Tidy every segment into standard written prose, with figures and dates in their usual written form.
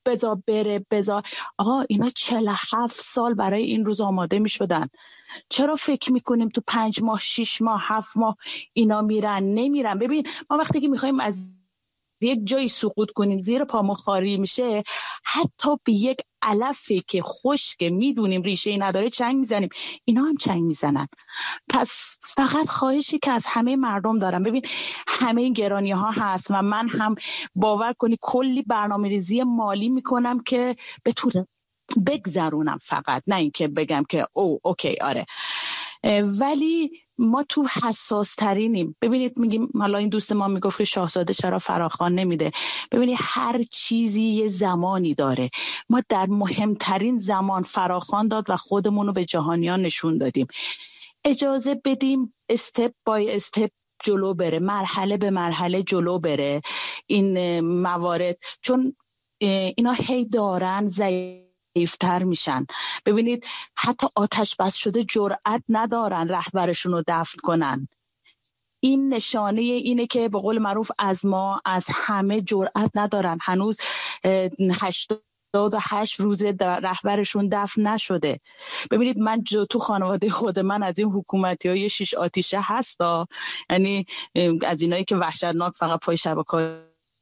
بذار بره بذار. آقا اینا 47 سال برای این روز آماده می شدن. چرا فکر میکنیم تو 5 ماه 6 ماه 7 ماه اینا میرن؟ نمیرن. ببین ما وقتی که میخوایم از یک جایی سقوط کنیم زیر پامون خاری میشه، حتی به یک علفی که خشک میدونیم ریشه ای نداره چنگ میزنیم، اینا هم چنگ میزنن. پس فقط خواهشی که از همه مردم دارم، ببین همه این گرانی ها هست و من هم باور کنی کلی برنامه‌ریزی مالی میکنم که بتونم بگذرونم، فقط نه اینکه بگم که اوکی آره. ولی ما تو حساس ترینیم. ببینید میگیم حالا این دوست ما میگفت که شاهزاده چرا فراخوان نمیده. ببینید هر چیزی یه زمانی داره. ما در مهمترین زمان فراخوان داد و خودمون رو به جهانیان نشون دادیم. اجازه بدیم استپ بای استپ جلو بره، مرحله به مرحله جلو بره این موارد، چون اینا هی دارن ضعیفتر میشن. ببینید حتی آتش بس شده جرأت ندارن رهبرشون رو دفن کنن. این نشانه اینه که به قول معروف از ما از همه جرأت ندارن. هنوز 88 روز رهبرشون دفن نشده. ببینید من تو خانواده خود من از این حکومتی‌های 6 آتیشه هستا، یعنی از اینایی که وحشتناک فقط پای شبکه‌های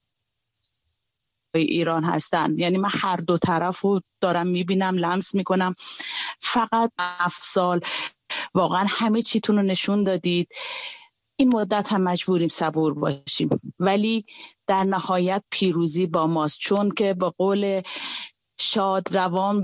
ایران هستن. یعنی من هر دو طرفو دارم میبینم، لمس میکنم. فقط 7 سال واقعا همه چیتون رو نشون دادید. این مدت هم مجبوریم صبور باشیم، ولی در نهایت پیروزی با ماست، چون که به قول شاد روان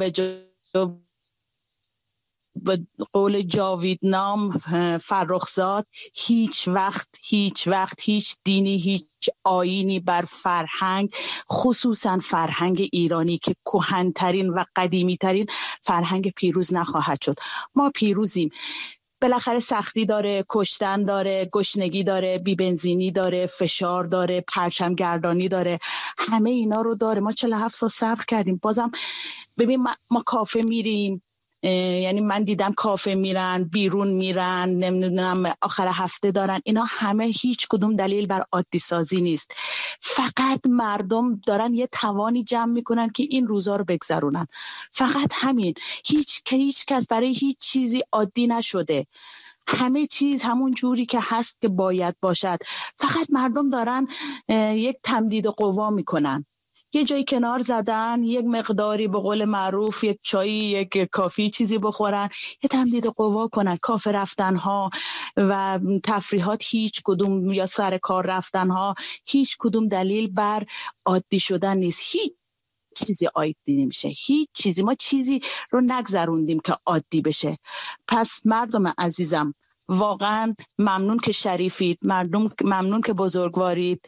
به قول جاوید نام فرخزاد، هیچ وقت هیچ دینی، هیچ آیینی بر فرهنگ، خصوصا فرهنگ ایرانی که کهن‌ترین و قدیمی‌ترین فرهنگ، پیروز نخواهد شد. ما پیروزیم. بالاخره سختی داره، کشتن داره، گشنگی داره، بی‌بنزینی داره، فشار داره، پرچمگردانی داره، همه اینا رو داره. ما 47 سال صبر کردیم. بازم ببین ما کافه میریم، یعنی من دیدم کافه میرن، بیرون میرن، نمیدونم آخر هفته دارن. اینا همه هیچ کدوم دلیل بر عادی سازی نیست. فقط مردم دارن یه توانی جمع میکنن که این روزا رو بگذرونن. فقط همین. هیچ کس برای هیچ چیزی عادی نشده. همه چیز همون جوری که هست که باید باشد. فقط مردم دارن یک تمدید قوا میکنن. یه جایی کنار زدن، یک مقداری به قول معروف یک چایی، یک کافی چیزی بخورن، یه تمدید قوا کنن. کافه رفتنها و تفریحات هیچ کدوم، یا سر کار رفتنها، هیچ کدوم دلیل بر عادی شدن نیست. هیچ چیزی عادی نمیشه، هیچ چیزی. ما چیزی رو نگذروندیم که عادی بشه. پس مردم عزیزم واقعا ممنون که شریفید، ممنون که بزرگوارید،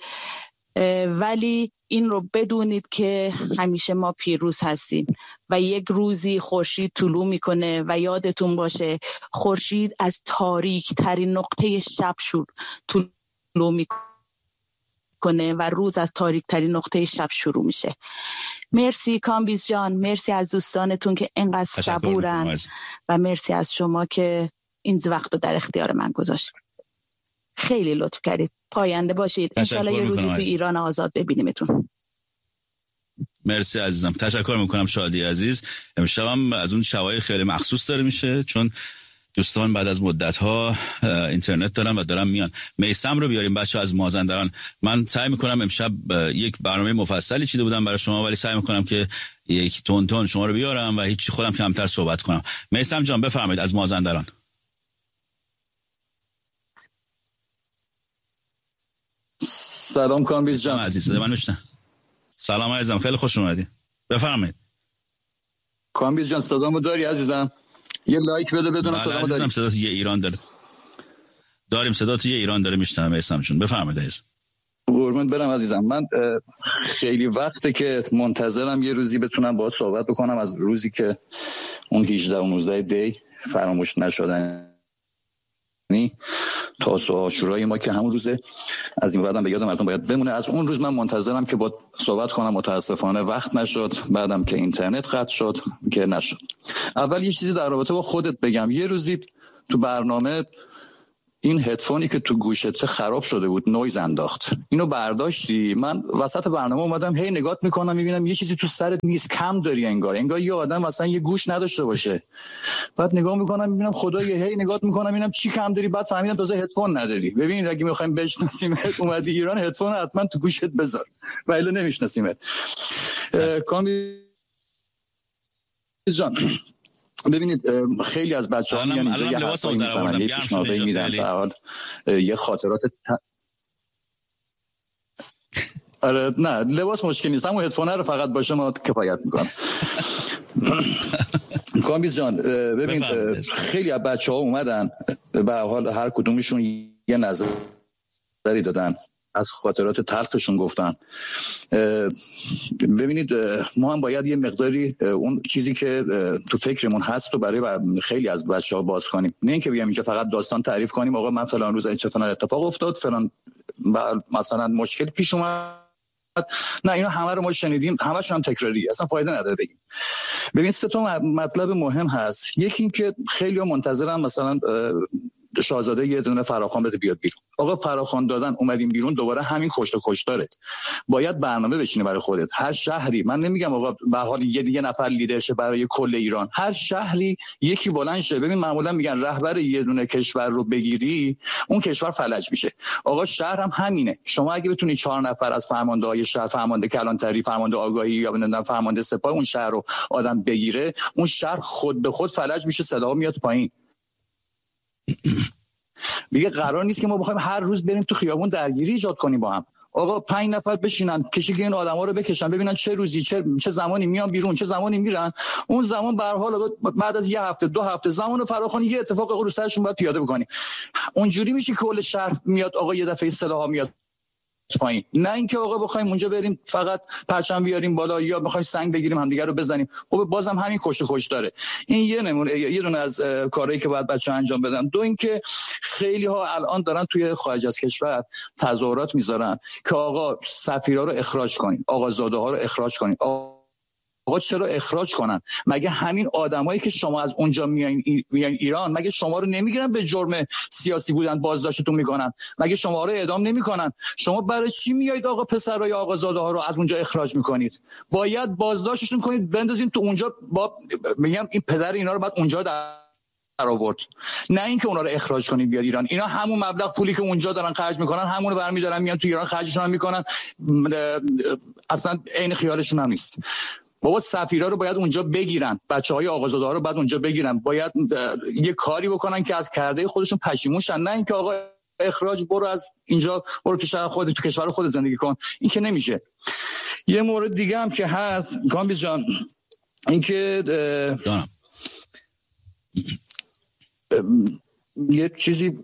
ولی این رو بدونید که همیشه ما پیروز هستیم و یک روزی خورشید طلوع میکنه و یادتون باشه خورشید از تاریک ترین نقطه شب طلوع میکنه و روز از تاریک ترین نقطه شب شروع میشه. مرسی کامبیز جان، مرسی از دوستانتون که اینقدر صبورن و مرسی از شما که این وقت رو در اختیار من گذاشتید. خیلی لطف کردید. پاینده باشید. انشالله یه روزی تو ایران آزاد ببینیمتون. مرسی عزیزم، تشکر میکنم شادی عزیز. امشبم از اون شبای خیلی مخصوص داره میشه، چون دوستان بعد از مدت‌ها اینترنت دارن و دارن میان. میثم رو بیاریم بچه از مازندران. من سعی میکنم امشب یک برنامه مفصلی چیده بودم برای شما، ولی سعی میکنم که یک تون شما رو بیارم و هیچی خودم کمتر صحبت کنم. میثم جان بفرمایید از مازندران. سلام کامبیز جان عزیز، من میشنم. سلام عزیزم، خیلی خوش اومدید. بفرمایید. کامبیز جان صدامو داری عزیزم؟ یه لایک بده بدون صدامو داری. صدا تو یه ایران داره. داریم صدا تو یه ایران داره میشنم. میثم جون بفرمایید عزیز. قربونت برم عزیزم. من خیلی وقته که منتظرم یه روزی بتونم باهات صحبت بکنم از روزی که اون 18 و 19 دی فراموش نشدنی تاسوعا عاشورای ما که همون روزه، از این بعدم به یاد مردم باید بمونه. از اون روز من منتظرم که با صحبت کنم. متاسفانه وقت نشد، بعدم که اینترنت قطع شد که نشد. اول یه چیزی در رابطه با خودت بگم. یه روزی تو برنامه این هدفونی که تو گوشت خراب شده بود نویز انداخت، اینو برداشتی. من وسط برنامه اومدم هی نگات میکنم میبینم یه چیزی تو سرت نیست، کم داری، انگار یه آدم مثلا یه گوش نداشته باشه. بعد نگاه میکنم میبینم خدایا، هی نگات میکنم میبینم چی کم داری، بعد فهمیدم تازه هدفون نداری. ببینید اگه میخوایم بشناسیم اومدی ایران، هدفون حتما تو گوشت بذار و الا نمیشناسیمت. کامی جان ببینید خیلی از بچه‌ها میان اینجا یه حرفایی میزنن، یه پیشنهادی میدن، به هر حال یه خاطرات آره نه لباس مشکل نیست، همون هدفون رو فقط باشه ما کفایت میکنم. کامیز جان ببین خیلی از بچه‌ها اومدن، به هر حال هر کدومشون یه نظری دادن، از خاطرات تلخشون گفتن. ببینید ما هم باید یه مقداری اون چیزی که تو فکرمون هست و برای خیلی از بچه‌ها باز کنیم، نه اینکه بیام اینجا فقط داستان تعریف کنیم آقا من فلان روز چه فلان اتفاق افتاد، فلان مثلا مشکل پیش اومد. نه اینا همه رو ما شنیدیم، همه‌شون هم تکراری، اصلا فایده نداره بگیم. ببین سه تا مطلب مهم هست. یکی این که خیلی‌ها منتظرن مثلا شاهزاده یه دونه فراخوان بده بیاد بیرون. آقا فراخوان دادن اومدیم بیرون دوباره همین کشتاره. باید برنامه بچینی برای خودت. هر شهری، من نمیگم آقا به حال یه نفر لیدر شه برای کل ایران، هر شهری یکی بلند شه. ببین معمولا میگن رهبر یه دونه کشور رو بگیری اون کشور فلج میشه. آقا شهر هم همینه. شما اگه بتونی 4 نفر از فرمانده‌های شهر، فرمانده کلانتری، فرمانده آگاهی یا نمیدونم فرمانده سپاه اون شهر رو آدم بگیره، اون شهر خود به خود فلج میشه، صدا میاد پایین. دیگه قرار نیست که ما بخوایم هر روز بریم تو خیابون درگیری ایجاد کنیم با هم. آقا 5 نفر بشینن کشیک این آدما رو بکشن، ببینن چه روزی چه زمانی میان بیرون، چه زمانی میرن. اون زمان به هر حال بعد از 1 هفته 2 هفته زمان فراخوان یه اتفاق رو سرشون باید پیاده بکنیم. اونجوری میشه که کل شهر میاد آقا یه دفعه اصطلاحا میاد پایین. نه اینکه آقا بخوایم اونجا بریم فقط پرچم بیاریم بالا یا بخوایم سنگ بگیریم همدیگه رو بزنیم. خب بازم همین کشت داره. این یه نمونه، یه دونه از کارهایی که باید بچه‌ها انجام بدن. دو اینکه خیلی ها الان دارن توی خارج از کشور تظاهرات میذارن که آقا سفیرا رو اخراج کنین، آقازاده ها رو اخراج کنین. آقا چرا اخراج کنن؟ مگه همین آدمایی که شما از اونجا میایین ایران مگه شما رو نمیگیرن به جرم سیاسی بودن بازداشتتون میکنن؟ مگه شما رو اعدام نمیکنن؟ شما برای چی میایید آقا پسرای آقازاده ها رو از اونجا اخراج میکنید؟ باید بازداشتشون کنید بندازین تو اونجا. میگم این پدر اینا رو بعد اونجا در آورد، نه اینکه اونا رو اخراج کنید بیاد ایران. اینا همون مبلغ پولی که اونجا دارن خرج میکنن همون رو برمی‌دارن میان تو ایران خرجشون هم میکنن، اصلا عین خیالشون هم نیست. بابا سفیرا رو باید اونجا بگیرن، بچهای آقازاده ها رو باید اونجا بگیرن، باید یه کاری بکنن که از کرده خودشون پشیمون شن، نه اینکه آقا اخراج برو از اینجا، برو تو شهر خودت تو کشور خودت زندگی کن. این که نمیشه. یه مورد دیگه هم که هست کامبیز جان، این که یه چیزی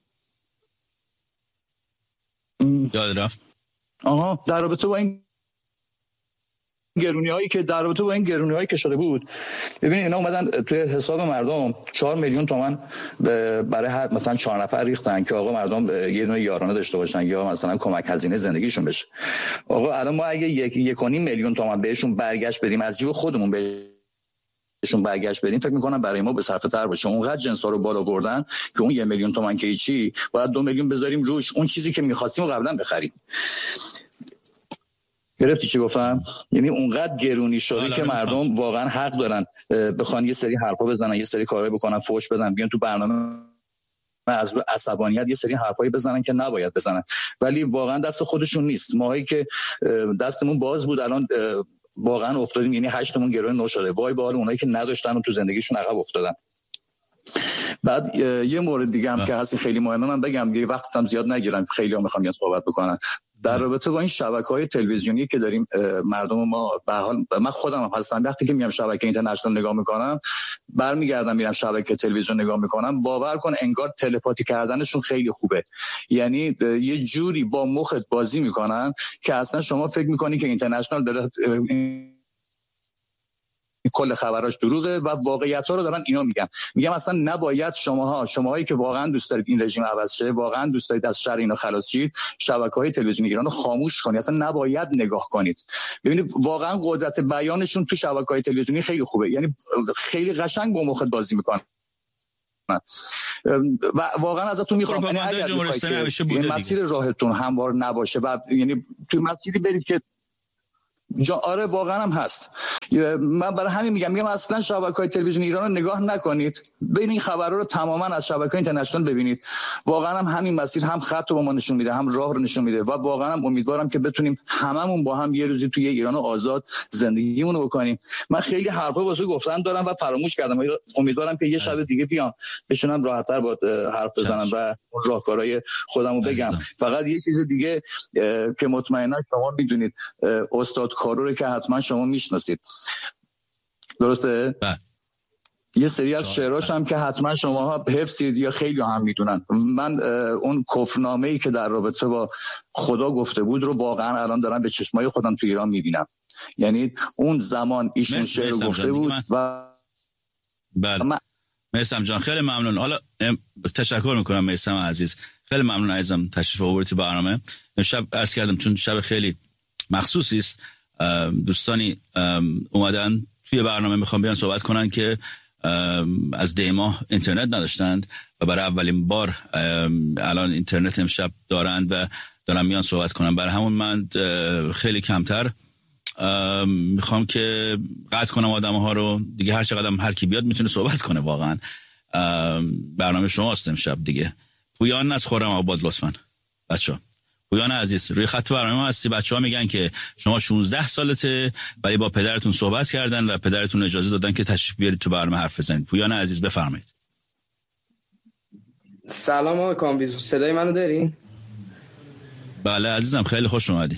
یاد رفت در رابطه با این گرونی‌هایی که شده بود. ببینید اینا اومدن توی حساب مردم 4 میلیون تومان برای هر مثلا 4 نفر ریختن که آقا مردم یه دونه یارانه داشته باشن یا مثلا کمک هزینه زندگیشون بشه. آقا الان ما اگه 1.5 میلیون تومان بهشون برگشت بدیم، از جیب خودمون بهشون برگشت بدیم، فکر می‌کنم برای ما به صرفه تر باشه. اونقدر جنسا رو بالا بردن که اون 1 میلیون تومان که چی، باید 2 میلیون بذاریم روش اون چیزی که می‌خواستیم قبلا بخریم. گرفتی چی گفتم؟ یعنی اونقدر گرونی شده که مردم واقعا حق دارن بخوان یه سری حرفا بزنن، یه سری کارهای بکنن، فوش بدن، بیان تو برنامه از عصبانیت یه سری حرفایی بزنن که نباید بزنن، ولی واقعا دست خودشون نیست. ماهایی که دستمون باز بود الان واقعا افتادیم، یعنی 8مون گرون نو شده. وای به حال اونایی که نداشتن و تو زندگیشون عقب افتادن. بعد یه مورد دیگه هم که هست خیلی مهمه، من بگم یه وقتم زیاد نگیرم، خیلی‌ها میخوام یاد صحبت بکنن در رابطه با این شبکه‌های تلویزیونی که داریم. مردم ما به حال، من خودم هم هستم وقتی که میام شبکه اینترنشنال نگاه میکنم، برمیگردم میرم شبکه تلویزیون نگاه میکنم، باور کن انگار تلپاتی کردنشون خیلی خوبه. یعنی یه جوری با مخت بازی میکنن که اصلا شما فکر میکنی که اینترنشنال داره کل خبراش دروغه و واقعیت‌ها رو دارن اینا میگم اصلا نباید شماهایی که واقعا دوست دارید این رژیم عوض شه، واقعا دوست دارید از شر اینا خلاص شید، شبکه‌های تلویزیونی ایران رو خاموش کنید، اصلا نباید نگاه کنید. ببینید واقعا قدرت بیانشون تو شبکه‌های تلویزیونی خیلی خوبه، یعنی خیلی قشنگ با مخت بازی میکنن. و واقعا ازتون میخوام اگر میخواید مسیر راهتون هموار نباشه و یعنی توی مسیری برید که آره واقعا هم هست. من برای همین میگم اصلا شبکه‌های تلویزیون ایران رو نگاه نکنید، ببینید این خبرها رو تماما از شبکه‌های اینترنشنال ببینید. واقعا هم همین مسیر هم خط رو با ما نشون میده، هم راه رو نشون میده و واقعا هم امیدوارم که بتونیم هممون با هم یه روزی توی ایران آزاد زندگیمون رو بکنیم. من خیلی حرفا واسه گفتن دارم و فراموش کردم، امیدوارم که یه شب دیگه بیام بشونم راحت‌تر با حرف بزنم و راهکارهای خودمو بگم. فقط یه چیز دیگه که مطمئنا شما میدونید، استاد کارو که حتما شما میشناسید، درسته؟ یه سری از شعراش هم که حتما شماها حفظید یا خیلی هم میدونن. من اون کفرنامه‌ای که در رابطه با خدا گفته بود رو واقعا الان دارم به چشمای خودم تو ایران میبینم. یعنی اون زمان ایشون شعر گفته بود و بله. میثم جان خیلی ممنون. حالا تشکر میکنم میثم عزیز، خیلی ممنون عزیزم تشریف آوردی برنامه. امشب عرض کردم چون شب خیلی مخصوصی است، دوستانی اومدن توی برنامه میخوام بیان صحبت کنن که از دیما اینترنت نداشتند و برای اولین بار الان اینترنت امشب دارند و دارن میان صحبت کنن. برای همون من خیلی کمتر میخوام که قطع کنم آدم ها رو دیگه، هر چقدر هر کی بیاد میتونه صحبت کنه. واقعا برنامه شماست امشب دیگه. پویان از خرم آباد لطفاً بچه‌ها. پویان عزیز روی خط برنامه ما هستی. بچه‌ها میگن که شما 16 سالته ولی با پدرتون صحبت کردن و پدرتون اجازه دادن که تشریف بیارید تو برنامه حرف بزنید. پویان عزیز بفرمایید. سلام آقای کامبیز، صدای منو دارین؟ بله عزیزم خیلی خوش اومدی.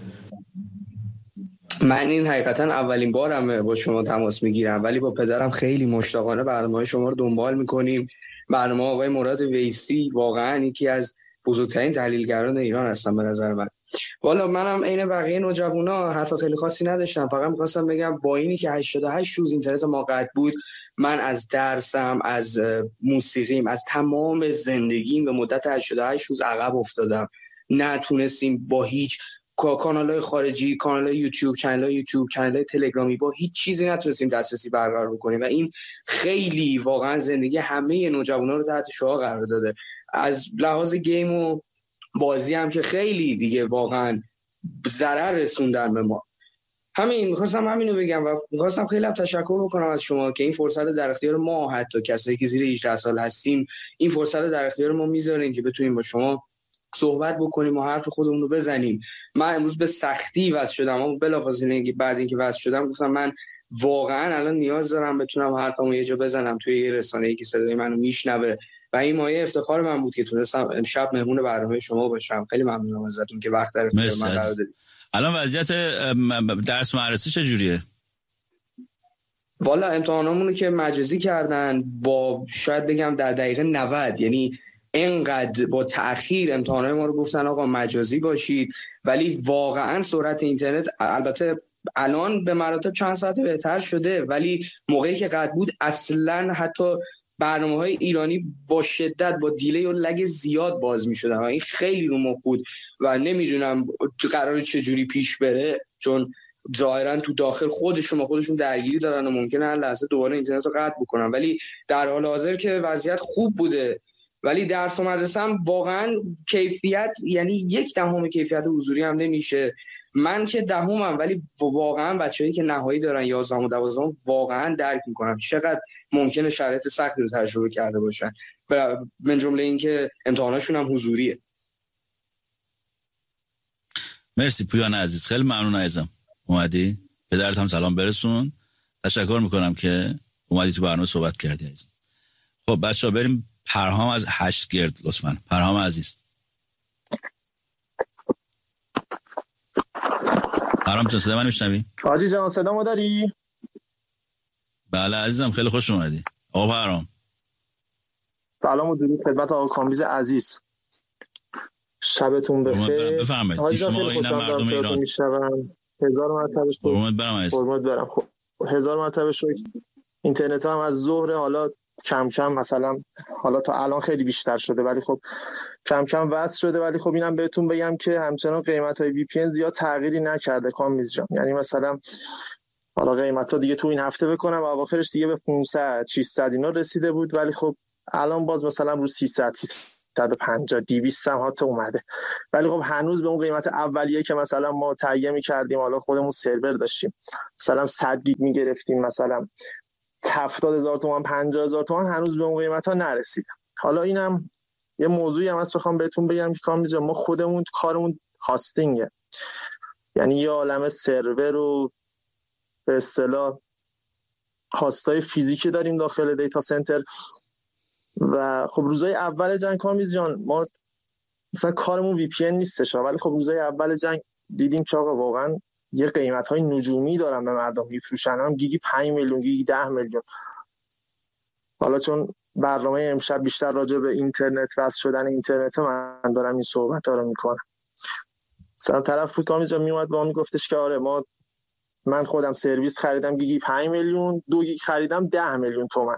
من این حقیقتا اولین بارم با شما تماس میگیرم ولی با پدرم خیلی مشتاقانه برنامه شما رو دنبال میکنیم. برنامه آقای مراد ویسی واقعا یکی از بزرگترین تحلیلگران ایران هستن به نظر من. والا منم عین بقیه نوجوانا حرف خیلی خاصی نداشتم، فقط می‌خواستم بگم با اینی که 88 روز اینترنت ما قطع بود، من از درسم، از موسیقیم، از تمام زندگیم به مدت 88 روز عقب افتادم. نتونستیم با هیچ کانال‌های خارجی، کانال‌های یوتیوب، چنل‌های یوتیوب، چنل‌های تلگرامی، با هیچ چیزی نتونستیم دسترسی برقرار بکنیم و این خیلی واقعا زندگی همه نوجوانا رو تحت شعاع قرار داده. از لحاظ گیم و بازی هم که خیلی دیگه واقعا ضرر رسوندن به ما. میخواستم همینو بگم و میخواستم خیلی هم تشکر بکنم از شما که این فرصت در اختیار ما، حتی کسایی که زیر 18 سال هستیم، این فرصت در اختیار ما میذارین که بتونیم با شما صحبت بکنیم و حرف خودمون رو بزنیم. من امروز به سختی وصل شدم، اما بلافاصله بعد اینکه وصل شدم گفتم من واقعا الان نیاز دارم بتونم حرفمو یه جا بزنم توی یه رسانه‌ای که صدای منو میشنوه و این مایه افتخار من بود که تونستم امشب مهمون برنامه شما باشم. خیلی ممنونم ازتون که وقت در اختیار من قرار دادید. الان وضعیت درس مدرسه چجوریه؟ والا امتحانامونو که مجازی کردن با شاید بگم در دقیقه 90، یعنی اینقدر با تأخیر امتحانات ما رو گفتن آقا مجازی باشید، ولی واقعا سرعت اینترنت البته الان به مراتب چند ساعت بهتر شده ولی موقعی که قطع بود اصلا حتی برنامه‌های ایرانی با شدت با دیلی و لگ زیاد باز می‌شدن و این خیلی رو مخ بود و نمیدونم قراره چه جوری پیش بره، چون ظاهرا تو داخل خودشون درگیری دارن و ممکنه هر لحظه دوباره اینترنت رو قطع بکنن. ولی در حال حاضر که وضعیت خوب بوده، ولی درس و مدرسه هم واقعا کیفیت، یعنی 1/10 کیفیت حضوری هم نمیشه. من که 10ام ولی واقعا بچه‌ای که نهایی دارن 11 و 12 واقعا درک میکنم چقدر ممکنه شرایط سختی رو تجربه کرده باشن، من جمله این که امتحاناشون هم حضوریه. مرسی پویان عزیز، خیلی ممنون عزیزم اومدی. پدرت هم سلام برسون. تشکر میکنم که اومدی تو برنامه صحبت کردی عزیز. خب بچه‌ها بریم پرهام از هشتگرد لطفاً. پرهام عزیز. پرهام جان صدا من میشنوی؟ حاجی جان صدامو داری؟ بله عزیزم خیلی خوش اومدی. آقا پرهام سلام و درود خدمت آقا کامبیز عزیز. شبتون بخیر. بفرمایید. این شما اینم مردم ایران. هزار مرتبه شکر. قربونت برم. خب هزار مرتبه شکر. اینترنت هم از ظهر حالا کم کم مثلا حالا تا الان خیلی بیشتر شده ولی خب کم کم وصل شده، ولی خب اینم بهتون بگم که همچنان قیمت‌های وی پی ان زیاد تغییری نکرده کامبیز جان. یعنی مثلا حالا قیمت‌ها دیگه تو این هفته بکنم و اواخرش دیگه به 500 600 اینا رسیده بود، ولی خب الان باز مثلا رو 300 350 200 هم حتی اومده، ولی خب هنوز به اون قیمت اولیه که مثلا ما تهیه می‌کردیم، حالا خودمون سرور داشتیم مثلا 100 گیگ می‌گرفتیم مثلا 70000 تومان 50000 تومان، هنوز به اون قیمت‌ها نرسیدم. حالا اینم یه موضوعی هم هست بخوام بهتون بگم که کامل جان، ما خودمون کارمون هاستینگه، یعنی یه عالمه سرور رو به اصطلاح هاستای فیزیکی داریم داخل دیتا سنتر. و خب روزای اول جنگ کامیز جان ما مثلا کارمون وی پی ان نیستش، ولی خب روزای اول جنگ دیدیم که آقا واقعا یه قیمت‌های نجومی دارن به مردم میفروشن، هم گیگی 5 میلیون گیگی 10 میلیون. حالا چون برنامه امشب بیشتر راجع به اینترنت وصل شدن اینترنت من دارم این صحبت‌ها رو میکنم. مثلا طرف بود کامیز جان میومد با من میگفتش که آره من خودم سرویس خریدم گیگی 5 میلیون، 2 گیگ خریدم 10 میلیون تومان.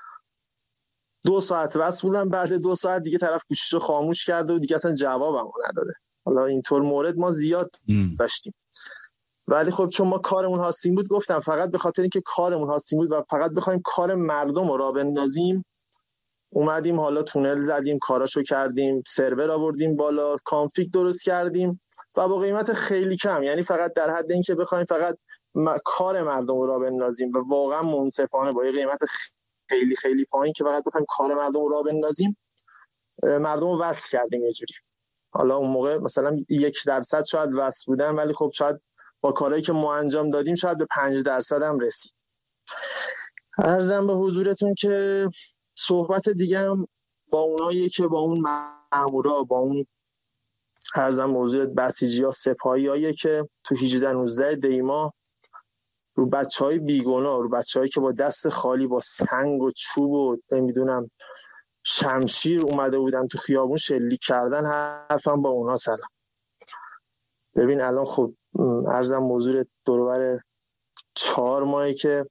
2 ساعت وصل بودم، بعد 2 ساعت دیگه طرف گوشیشو خاموش کرده و دیگه اصلا جوابمو نداده. حالا اینطور مورد ما زیاد داشتیم، ولی خب چون ما کارمون هاستینگ بود، گفتم فقط به خاطر اینکه کارمون هاستینگ بود و فقط بخوایم کار مردم رو راه بندازیم، اومدیم حالا تونل زدیم، کاراشو کردیم، سرور آوردیم بالا، کانفیگ درست کردیم و با قیمت خیلی کم، یعنی فقط در حد اینکه بخوایم فقط کار مردم رو راه بندازیم و واقعا منصفانه با قیمت خیلی خیلی پایین که فقط بخوایم کار مردم رو راه بندازیم، مردم رو وصل کردیم یه جوری. حالا اون موقع مثلا 1% شاید وصل بودن، ولی خب شاید با کارهایی که ما انجام دادیم شاید به 5% هم رسید. عرضم به حضورتون که صحبت دیگه هم با اونایی که با اون مامورا، با اون عرضم موضوع بسیجی‌ها، سپاهیایی که تو 18-19 دیما رو بچهای بیگناه، رو بچه‌هایی که با دست خالی با سنگ و چوب و نمیدونم شمشیر اومده بودن تو خیابون شلیک کردن، حرفم با اونا سلام. ببین الان خب عرضم موضوع دوربر 4 ماهه که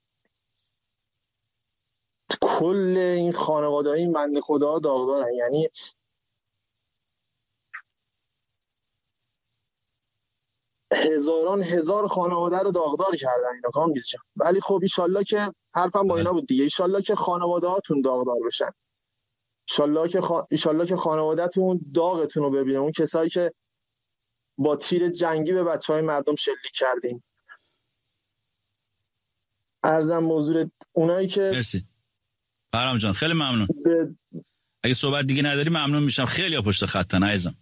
کل این خانواده‌های این بنده خداها داغدارن، یعنی هزار خانواده رو داغدار کردن اینا کامبیز جان. ولی خب ایشالله که حرفم با اینا بود دیگه، ایشالله که خانواده هاتون داغدار بشن، ایشالله که خانواده‌تون داغتون رو ببینه، اون کسایی که با تیر جنگی به بچهای مردم شلیک کردین. عرضم موضوع اونایی که مرسی پرام جان، خیلی ممنون. اگه صحبت دیگه نداری ممنون میشم، خیلی پشت خطن عزیزم.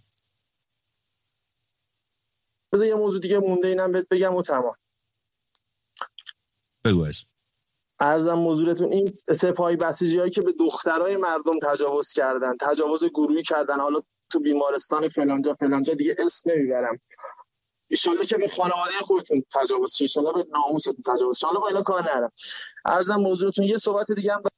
بذار یه موضوع دیگه مونده اینم بهت بگم و تمام. بگو عزیزم. عرضم موضوعتون این سپاهی بسیجی‌هایی که به دخترای مردم تجاوز کردن، تجاوز گروهی کردن، حالا تو بیمارستان فلانجا دیگه اسم نمیبرم، ایشالله که به خانواده خودتون تجاوز شه، ایشالله به ناموستون تجاوز شه، حالا با اینا کار ندارم. عرضم موضوعتون یه صحبت دیگه هم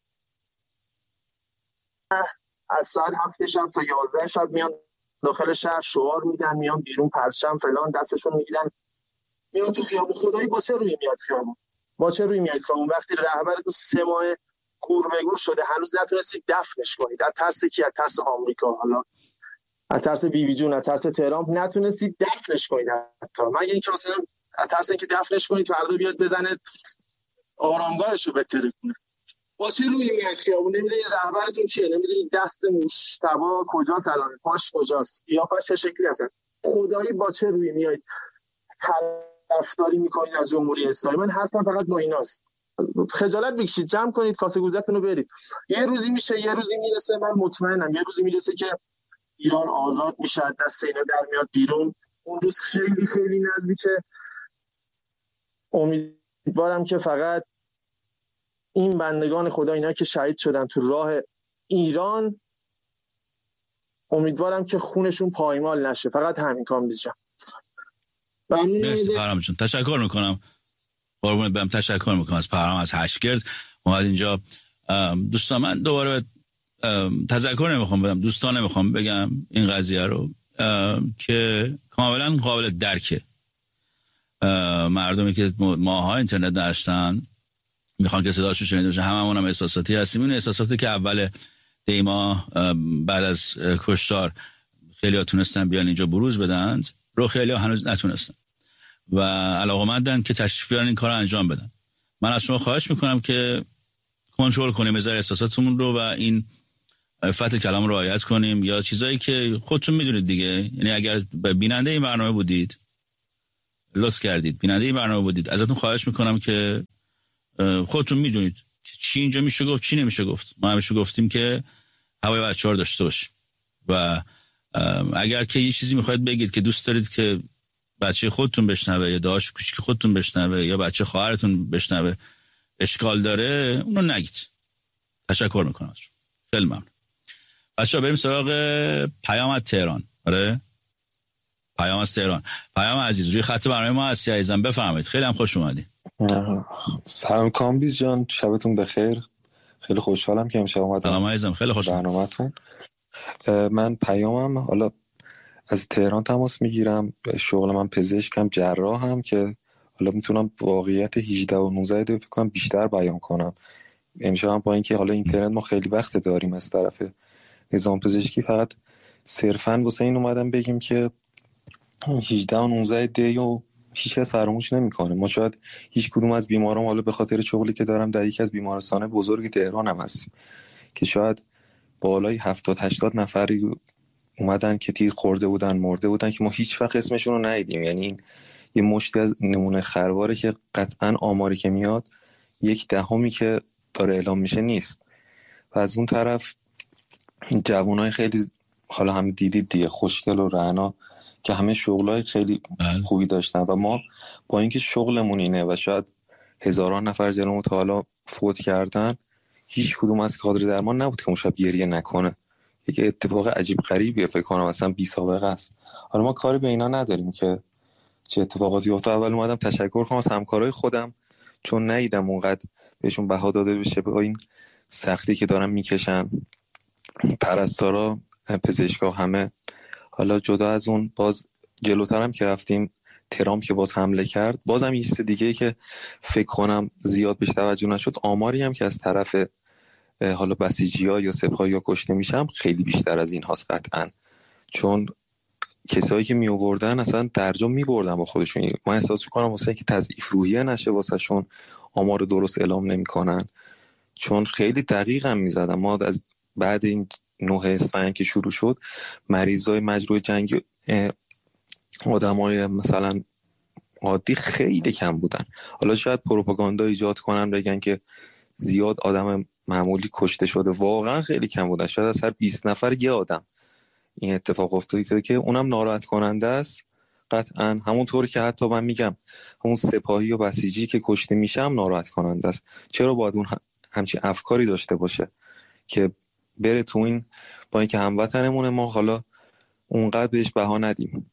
از ساعت 7 شب تا 11 شب میان داخل شهر شعار میدن، میان بیرون پرچم فلان دستشون میگیرن، میان تو خیابون. خدایی با چه روی میاد خیابون؟ با چه روی میاد خیابون وقتی رهبرتون 3 ماه گور به گور شده هنوز نتونستید دفنش کنید؟ از ترس کی؟ از ترس آمریکا، حالا از ترس بیبی جون، از ترس ترامپ نتونستید دفنش کنید. حتی مگه اینکه مثلا از ترس اینکه دفنش کنید فردا بیاد بزنه آرامگاهش رو بتره کنه. با چه روی میاد خیابون؟ نمیدونید رهبرتون کیه، نمیدونید دست مشتبه کجاست، الان پاش کجاست، قیافش چه شکلی هست. خدایی با چه روی میاد طرفداری میکنید از جمهوری اسلامی؟ من حرفم فقط با ایناست. خجالت بکشید، جمع کنید کاسه گوزتون رو برید. یه روزی میشه، یه روزی میرسه، من مطمئنم یه روزی میرسه که ایران آزاد میشه، دست اینا در میاد بیرون. اون روز خیلی خیلی نزدیکه. امیدوارم که فقط این بندگان خدا، اینا که شهید شدن تو راه ایران، امیدوارم که خونشون پایمال نشه. فقط همین کام بیشم. مرسی پرام جون، تشکر میکنم. قربونت برم، تشکر میکنم از پرام از هشگرد اومد اینجا. دوستان من دوباره تذکر نمیخوام بدم، دوستان نمیخوام بگم این قضیه رو که کاملا قابل درکه. مردمی که ماها اینترنت داشتن میخوان که صداشو شنیده بشه، هممون هم احساساتی هستیم. این احساساتی که اول دیما بعد از کشتار خیلی ها تونستن بیان اینجا بروز بدن رو خیلی ها هنوز نتونستن و علاقمندن که تشریف بیارن این کار رو انجام بدن. من از شما خواهش میکنم که کنترل کنیم از احساساتمون رو و این فتح کلام رو رعایت کنیم، یا چیزایی که خودتون میدونید دیگه. یعنی اگر بیننده این برنامه بودید، لطف کردید بیننده این برنامه بودید، ازتون خواهش میکنم که خودتون میدونید چی اینجا میشه گفت، چی نمیشه گفت. ما همیشه گفتیم که هوای بچه‌ها رو داشته باشیم و اگر که یه چیزی میخواید بگید که دوست دارید که بچه خودتون بشنوه یا داداش کوچیک خودتون بشنوه یا بچه خواهرتون بشنوه اشکال داره، اونو نگید. تشکر میکنم ازشون. خیلی ممنون. بچه‌ها بریم سراغ پیام از تهران. آره، پیام از تهران. پیام عزیز روی خط برنامه ما هستی عزیزم، بفرمایید. خیلی هم خوش اومدید. سلام کامبیز جان، شبتون بخیر. خیلی خوشحالم که امشب اومدم. سلام عزیزم، خیلی خوشحالم برنامه‌تون. من پیامم حالا از تهران تماس میگیرم. شغل من پزشکم، جراحم که حالا میتونم واقعیت 18 و 19 فکر کنم بیشتر بیان کنم. امشب با اینکه حالا اینترنت ما خیلی وقت داریم از طرف نظام پزشکی، فقط صرفاً واسه این اومدم بگیم که 18 و 19 دی و هیچ کس فراموش نمیکنه. ما شاید هیچ کدوم از بیماران حالا به خاطر شغلی که دارم در یکی از بیمارستان بزرگ تهران هم هستیم که شاید بالای 70-80 نفری اومدن که تیر خورده بودن، مرده بودن که ما هیچ وقت اسمشون رو ندیدیم. یعنی این یه مشتی از نمونه خرواره که قطعاً آماری که میاد 1/10 که داره اعلام میشه نیست. و از اون طرف جوانای خیلی حالا هم دیدید دیگه، خوشگل و رعنا که همه شغلای خیلی خوبی داشتن و ما با اینکه شغلمون اینه و شاید هزاران نفر جلومون تا حالا فوت کردن، هیچ کدوم از کادر درمان نبود که اون شب گریه نکنه. یه اتفاق عجیب غریبیه، فکر کنم اصلا بی سابقه است. حالا ما کاری به اینا نداریم که چه اتفاقاتی افتاد. اول اومدم تشکر کنم از همکارای خودم، چون ندیدم اونقدر بهشون بها داده بشه با این سختی که دارن میکشن. پرستارا، پزشکا، همه. حالا جدا از اون باز جلوترم که رفتیم، ترامپ که باز حمله کرد، بازم یه چیز دیگه که فکر کنم زیاد بهش توجه نشد، آماری هم که از طرف حالا بسیجی‌ها یا سپاهی‌ها کشته میشم خیلی بیشتر از این هاست قطعاً. چون کسایی که می آوردن اصلا درجا می بردن با خودشون. من احساس می‌کنم واسه اینکه تضعیف روحیه نشه واسهشون آمار درست اعلام نمی‌کنن، چون خیلی دقیق هم می‌زدن. ما از بعد این 9 اسفند که شروع شد، مریضای مجروح جنگ آدمای مثلا عادی خیلی کم بودن. حالا شاید پروپاگاندا ایجاد کنن بگن که زیاد آدم معمولی کشته شده، واقعا خیلی کم بودن. شاید از هر 20 نفر یه آدم این اتفاق افتاده که اونم ناراحت کننده است قطعا. همونطور که حتی من میگم همون سپاهی و بسیجی که کشته میشه هم ناراحت کننده است. چرا باید اون همچین افکاری داشته باشه که بره تو این، با اینکه هموطنمونه ما حالا اونقدر بهش بها ندیم.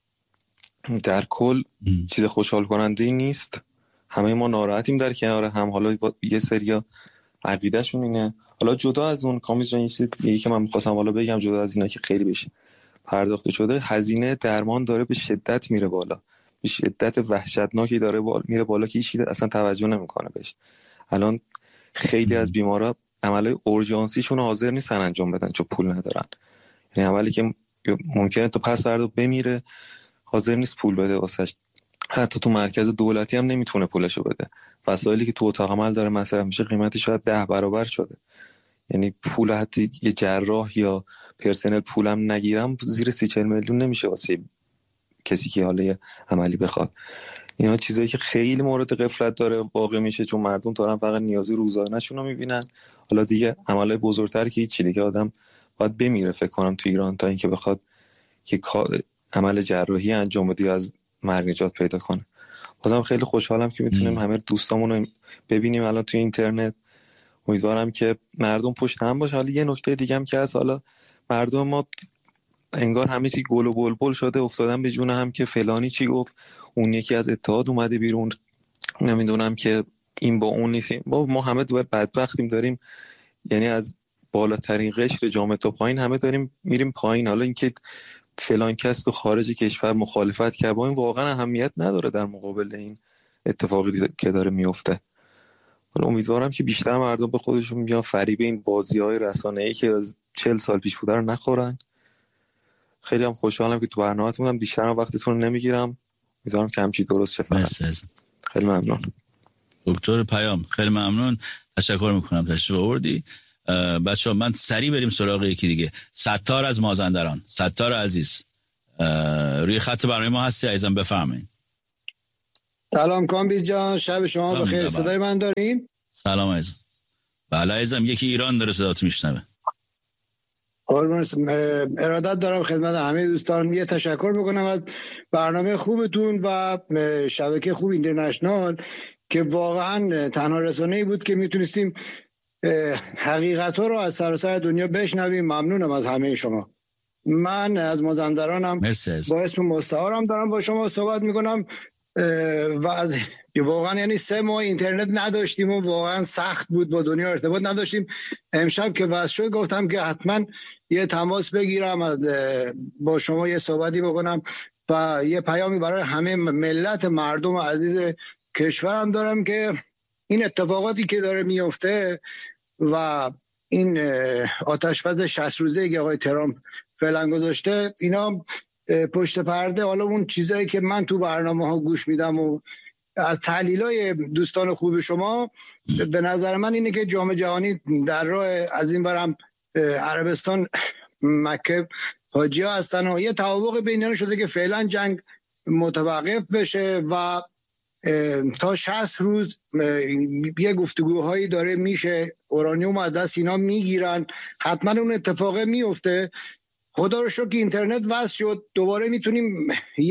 در کل چیز خوشحال کننده ای نیست. همه ما ناراحتیم در کنار هم. حالا یه سریا عقیدهشون اینه. حالا جدا از اون کامیز جان، یکی که من می‌خواستم حالا بگم، جدا از اینا که خیلی بشه پرداخته شده، هزینه درمان داره به شدت میره بالا، به شدت وحشتناکی داره میره بالا که هیچ کی اصلا توجه نمیکنه بهش. الان خیلی از بیمارا عملای اورژانسیشون حاضر نیستن انجام بدن چون پول ندارن. یعنی عملی که ممکنه تو پس فردا بمیره حاضر نیست پول بده واسش. حتی تو مرکز دولتی هم نمیتونه پولشو بده. وسایلی که تو اتاق عمل داره مصرف میشه قیمتش شاید 10 برابر شده. یعنی پول حتی یه جراح یا پرسنل پولم نگیرم زیر 30-40 میلیون نمیشه واسه کسی که حالا عملی بخواد. اینا چیزایی که خیلی مورد غفلت داره واقع میشه، چون مردم دارن فقط نیازی روزانه‌شون رو میبینن. حالا دیگه عملای بزرگتر که هیچ چیزی دیگه آدم باید بمیره فکر کنم تو ایران تا اینکه بخواد که عمل جراحی انجام بده یا از مرگ نجات پیدا کنه. بازم خیلی خوشحالم که میتونیم همه دوستامون رو ببینیم الان تو اینترنت. امیدوارم که مردم پشت هم باشه. حالا یه نکته دیگه هم که از حالا مردم ما انگار همه چی گل و بلبل شده، افتادن به جون هم که فلانی چی گفت، اون یکی از اتحاد اومده بیرون، نمیدونم که این با اون نیستیم. ما همه بدبختیم داریم، یعنی از بالاترین قشر جامعه تا پایین همه داریم میریم پایین. حالا اینکه فلان کس تو خارج کشور مخالفت کرد با این واقعا اهمیت نداره در مقابل این اتفاقی که داره میفته. حالا امیدوارم که بیشتر مردم به خودشون بیان فریب این بازی‌های رسانه‌ای که از 40 سال پیش بوده رو نخورن. خیلی هم خوشحالم که تو برنامه‌تون هم بیشتر وقتتون رو نمیگیرم. امیدوارم که همچین درست شه. خیلی ممنون. دکتر پیام خیلی ممنون، تشکر میکنم تشریف آوردی. بچه‌ها من سریع بریم سراغ یکی دیگه. ستار از مازندران. ستار عزیز روی خط برای ما هستی عزیزم، بفرمایید. سلام کامبیز جان، شب شما بخیر. صدای من دارین؟ سلام عزیزم. بله عزیزم، یکی ایران داره صدات میشنوه. ارادت دارم خدمت همه دوستان. یه تشکر بکنم از برنامه خوبتون و شبکه خوب اینترنشنال که واقعا تنها رسانه‌ای بود که میتونستیم حقیقت‌ها رو از سراسر دنیا بشنویم. ممنونم از همه شما. من از مازندرانم، با اسم مستعارم دارم با شما صحبت میکنم و از واقعا یعنی 3 ماه اینترنت نداشتیم و واقعا سخت بود، با دنیا ارتباط نداشتیم. امشب که بس شد گفتم که حتما یه تماس بگیرم، با شما یه صحبتی بکنم و یه پیامی برای همه ملت مردم عزیز کشورم دارم که این اتفاقاتی که داره میفته و این آتش‌بس 60 روزه که آقای ترامپ فعلا گذاشته، اینا پشت پرده، حالا اون چیزایی که من تو برنامه‌ها گوش میدم و از تحلیلای دوستان خوب شما، به نظر من اینه که جام جهانی در راه از این برم عربستان مکه حاجی‌ها هستن و یه توافق بین‌المللی شده که فعلا جنگ متوقف بشه و تا 60 روز یه گفتگوهایی داره میشه، اورانیوم از دست اینا میگیرن، حتما اون اتفاق میفته. خدا رو شکر که اینترنت وصل شد، دوباره میتونیم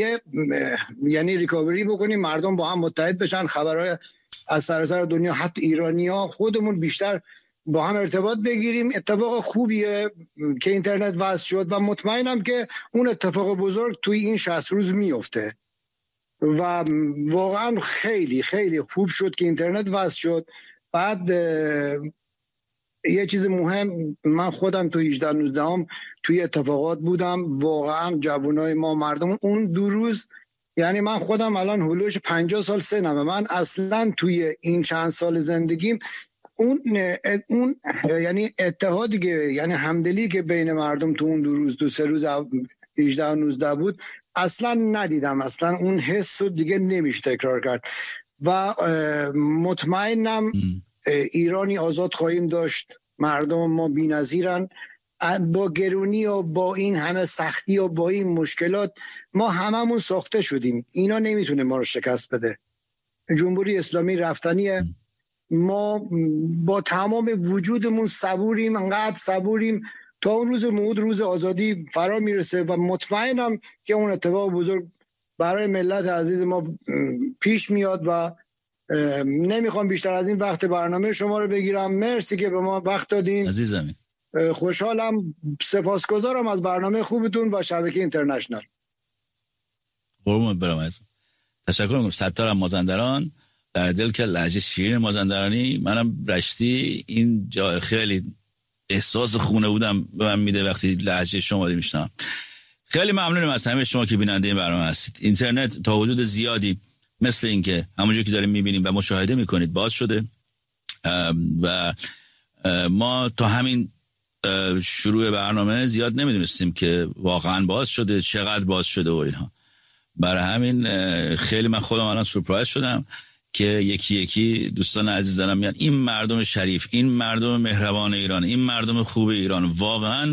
یعنی ریکاوری بکنیم، مردم با هم متحد بشن، خبرهای از سراسر دنیا حتی ایرانی‌ها خودمون بیشتر با هم ارتباط بگیریم. اتفاق خوبیه که اینترنت وصل شد و مطمئنم که اون اتفاق بزرگ توی این 60 روز میفته و واقعا خیلی خیلی خوب شد که اینترنت وصل شد. بعد یه چیز مهم، من خودم تو 18-19 توی اتفاقات بودم، واقعا جوانای ما مردم اون 2 روز، یعنی من خودم الان هلوش 50 سال سنمه، من اصلا توی این چند سال زندگیم اون یعنی اتحادی که یعنی همدلی که بین مردم تو اون 2 روز 2-3 روز 18-19 بود اصلا ندیدم، اصلا اون حس رو دیگه نمیشه تکرار کرد و مطمئنم ایرانی آزاد خواهیم داشت. مردم ما بی‌نظیرن، با گرونی و با این همه سختی و با این مشکلات ما هممون ساخته شدیم، اینا نمیتونه ما رو شکست بده. جمهوری اسلامی رفتنیه، ما با تمام وجودمون صبوریم، انقدر صبوریم تا اون روز موعود، روز آزادی فرا میرسه و مطمئنم که اون اتفاق بزرگ برای ملت عزیز ما پیش میاد و نمیخوام بیشتر از این وقت برنامه شما رو بگیرم. مرسی که به ما وقت دادین عزیزم. خوشحالم، سپاسگزارم از برنامه خوبتون و شبکه اینترنشنال. قربونت برم عزیزم. تشکر میکنم. ستار مازندران، در دل که لهجه شیرین مازندرانی، منم رشتی این جا خیلی احساس خونه بودم به من میده وقتی لهجه شما رو میشنم. خیلی ممنونم از همه شما که بیننده این برنامه هستید. اینترنت تا حدود زیادی مثل این که همونجور که داریم میبینیم و مشاهده میکنید باز شده و ما تا همین شروع برنامه زیاد نمیدونستیم که واقعا باز شده، چقدر باز شده و اینها. برای همین خیلی من خودم الان سورپرایز شدم که یکی یکی دوستان عزیزانم میان. این مردم شریف، این مردم مهربان ایران، این مردم خوب ایران، واقعا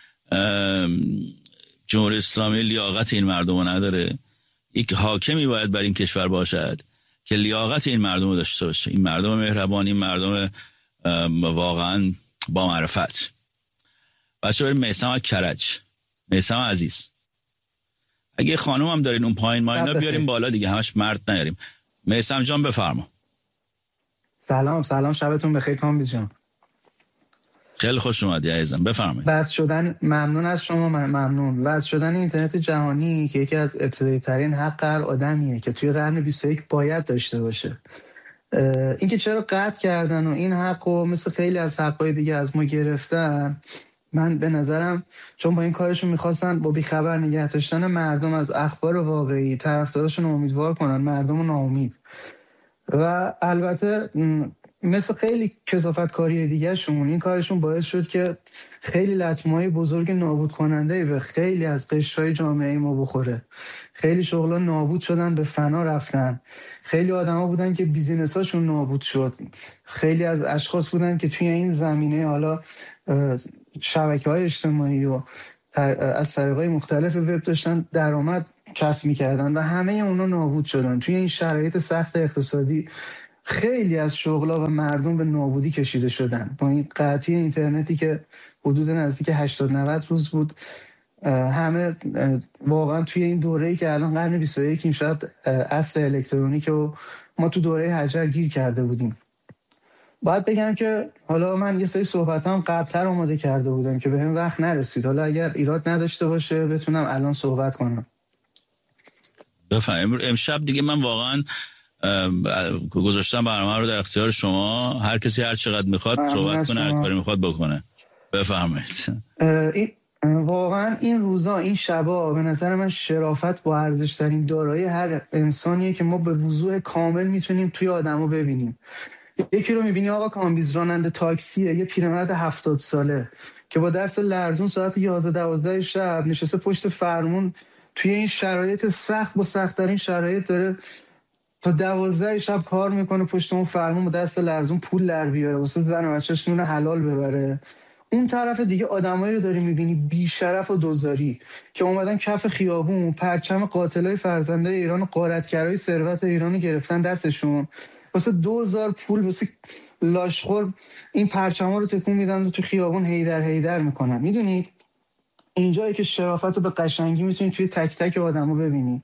جمهوری اسلامی لیاقت این مردم رو نداره. یک حاکمی باید بر این کشور باشد که لیاقت این مردم رو داشته باشه، این مردم مهربان، این مردم واقعا با معرفت. بچه بریم میثم کرج. میثم عزیز، اگه خانوم هم دارین اون پایین ما اینا بیاریم بالا دیگه، همش مرد نیاریم. میثم جان بفرما. سلام شبتون بخیر کامبیز جان. خیلی خوش اومدی عزیزم، بفرمایید. وصل شدن، ممنون از شما، ممنون. وصل شدن اینترنت جهانی که یکی از ابتدایی ترین حق هر آدمیه که توی قرن 21 باید داشته باشه. اینکه چرا قطع کردن و این حقو مثل خیلی از حقای دیگه از ما گرفتن، من به نظرم چون با این کارشون میخواستن با بیخبر نگه داشتن مردم از اخبار واقعی طرفداراشون امیدوار کنن، مردم رو ناامید. و البته مثل خیلی کثافتکاری دیگه شون این کارشون باعث شد که خیلی لطمه‌های بزرگ نابود کننده به خیلی از قشرهای جامعه ما بخوره. خیلی شغلا نابود شدن، به فنا رفتن. خیلی آدما بودن که بیزینساشون نابود شد. خیلی از اشخاص بودن که توی این زمینه حالا شبکه‌های اجتماعی و از طریق‌های مختلف وب داشتن درآمد کسب می‌کردن و همه اونا نابود شدن. توی این شرایط سخت اقتصادی خیلی از شغلا و مردم به نابودی کشیده شدن. با این قطعی اینترنتی که حدود نزدیک 80-90 روز بود، همه واقعا توی این دوره‌ای که الان قرن 21 این شاید عصر الکترونیک و ما تو دوره هجر گیر کرده بودیم. باید بگم که حالا من یه سری صحبتام قبل‌تر آماده کرده بودم که بهم وقت نرسید. حالا اگر ایراد نداشته باشه بتونم الان صحبت کنم. بفهم. امشب دیگه من واقعا گذاشتم برنامه رو در اختیار شما. هر کسی هر چقدر میخواد صحبت کنه، هر کاری میخواد بکنه. بفهمید. واقعا این روزا، این شبا به نظر من شرافت با ارزش‌ترین دارایی هر انسانیه که ما به وضوح کامل میتونیم توی آدمو ببینیم. یکی رو میبینی آقا کامبیز راننده تاکسیه، یه پیرمرد 70 ساله که با دست لرزون ساعت 11-12 شب نشسته پشت فرمون توی این شرایط سخت، با سخت‌ترین شرایط داره تا 12 شب کار میکنه پشت اون فرمون، با دست لرزون پول در بیاره واسه زن و بچه‌ش نون حلال ببره. اون طرف دیگه آدمایی رو داری میبینی بی شرف و دوزاری که اومدن کف خیابون پرچم قاتلای فرزندای ایران و غارتگرای ثروت ایران گرفتن دستشون، واسه 2000 پول واسه لاشخور این پرچما رو تکون میدن و تو خیابون هیدر هیدر میکنن. میدونید اینجایی که شرافت رو به قشنگی میتونید توی تک تک آدمو ببینید.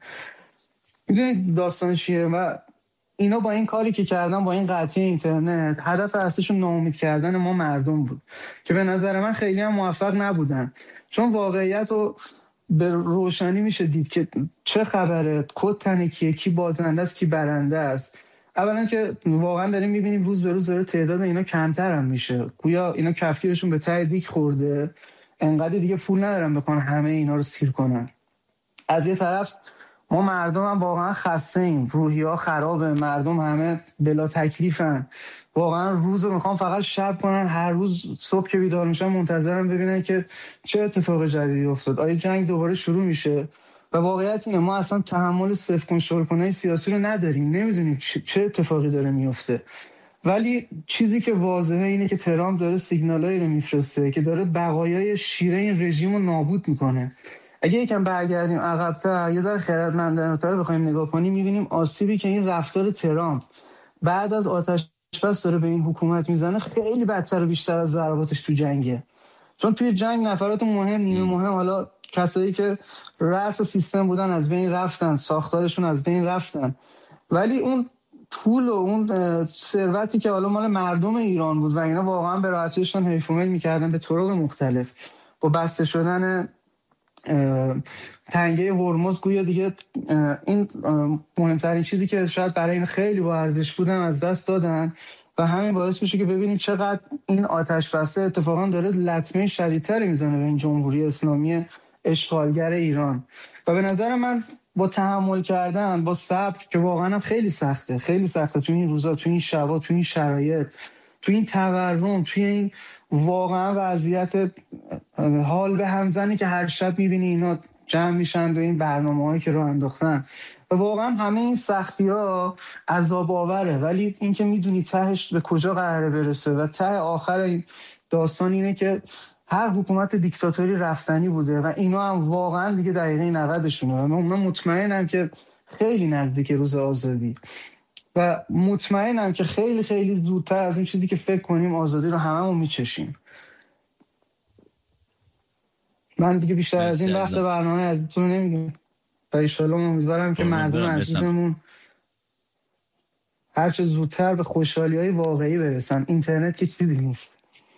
میدونید داستان چیه؟ و اینا با این کاری که کردن، با این قطعی اینترنت، هدف اصلیشون ناامید کردن ما مردم بود که به نظر من خیلی هم موفق نبودن، چون واقعیت رو به روشنی میشه دید که چه خبره، کد تنه کیه، کی بازنده است کی برنده است. اولا که واقعا داریم میبینیم روز به روز داره تعداد اینا کمتر هم میشه، گویا اینا کفگیرشون به ته دیگ خورده، انقدر دیگه پول ندارن بکنن همه اینا رو سیر کنن. از یه طرف ما مردم هم واقعا خسته ایم، روحیه‌ها خرابه، مردم همه بلا تکلیفن، واقعا روز رو میخوام فقط شب کنن، هر روز صبح که بیدار میشن منتظرم ببینن که چه اتفاق جدیدی افتاد، آیا جنگ دوباره شروع میشه. و واقعیت اینه ما اصلا تحمل صفر کنترل کنه سیاسی رو نداریم، نمیدونیم چه اتفاقی داره میفته. ولی چیزی که واضحه اینه که ترامپ داره سیگنالایی رو میفرسته که داره بقایای شیره این رژیم رو نابود میکنه. اگه یکم برگردیم عقب‌تر، یه ذره خردمندانه‌تر بخوایم نگاه کنیم، می‌بینیم آسیبی که این رفتار ترامپ بعد از آتش‌بس داره به این حکومت میزنه خیلی بدتر و بیشتر از ضرباتش تو جنگه. چون توی جنگ نفرات مهم، نیمه مهم، حالا کسایی که رأس سیستم بودن از بین رفتن، ساختارشون از بین رفتن، ولی اون پول و اون ثروتی که حالا مال مردم ایران بود و اینا واقعا به راحتیشون حیف‌ومیل می‌کردن به طرق مختلف، با بسته شدن تنگه هرمز گویا دیگه این مهمترین چیزی که شاید برای این خیلی با ارزش بودن از دست دادن و همین باعث میشه که ببینیم چقدر این آتش بسته اتفاقا داره لطمه شدیدتری میزنه به این جمهوری اسلامی اشغالگر ایران. و به نظر من با تحمل کردن، با صبر که واقعا هم خیلی سخته تو این روزا، تو این شبا، تو این شرایط، تو این تورم، تو این واقعا وضعیت حال به همزنی که هر شب میبینی اینا جمع میشن و این برنامه‌هایی که رو انداختن و واقعا همه این سختی‌ها عذاب آوره، ولی این که میدونی تهش به کجا قراره برسه و ته آخر این داستان اینه که هر حکومت دیکتاتوری رفتنی بوده و اینا هم واقعا دیگه دقیقه 90شونه و من مطمئنم که خیلی نزدیک روز آزادی و مطمئنم که خیلی خیلی زودتر از اون چیزی که فکر کنیم آزادی رو هممون میچشیم. من دیگه بیشتر از این وقت برنامه ازتون نمیگم و ایشالا امیدوارم که مردم عزیزمون هرچه زودتر به خوشحالی‌های واقعی برسن. اینترنت که چیزی نیست.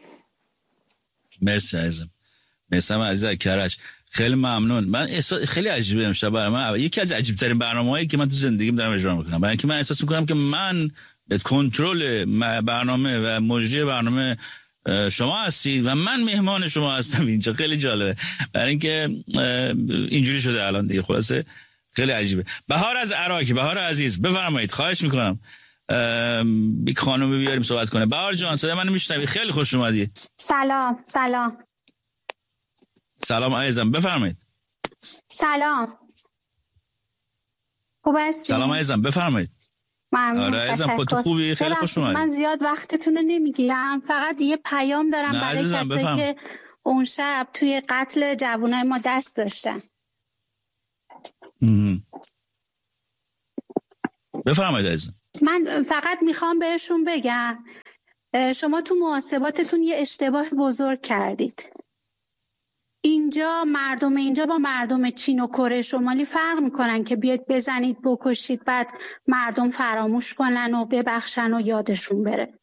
مرسی عزیزم. مرسی عزیز کرج، خیلی ممنون. من خیلی عجیبه امشب برای من یکی از عجیب ترین برنامه‌هایی که من تو زندگیم دارم اجرا میکنم، برای اینکه من احساس میکنم که من به کنترل برنامه و مجری برنامه شما هستید و من مهمان شما هستم اینجا. خیلی جالبه برای اینکه اینجوری شده الان دیگه. خلاصه خیلی عجیبه. بهار از عراق، بهار عزیز بفرمایید، خواهش میکنم یک خانم بیاریم صحبت کنه. بهار جان صدای منو میشنوی؟ خیلی خوش اومدی. سلام. سلام عزیزم، بفرمایید. سلام. خوب هستی؟ سلام عزیزم، بفرمایید. ممنون. آره عزیزم، خودت خوبی؟ خیلی خوش اومدی. من زیاد وقتتون رو نمیگیرم، فقط یه پیام دارم برای کسایی که اون شب توی قتل جوانای ما دست داشتن. بفرمایید عزیزم. من فقط میخوام بهشون بگم شما تو محاسباتتون یه اشتباه بزرگ کردید. مردم اینجا با مردم چین و کره شمالی فرق میکنن که بیاید بزنید بکشید بعد مردم فراموش کنن و ببخشن و یادشون بره.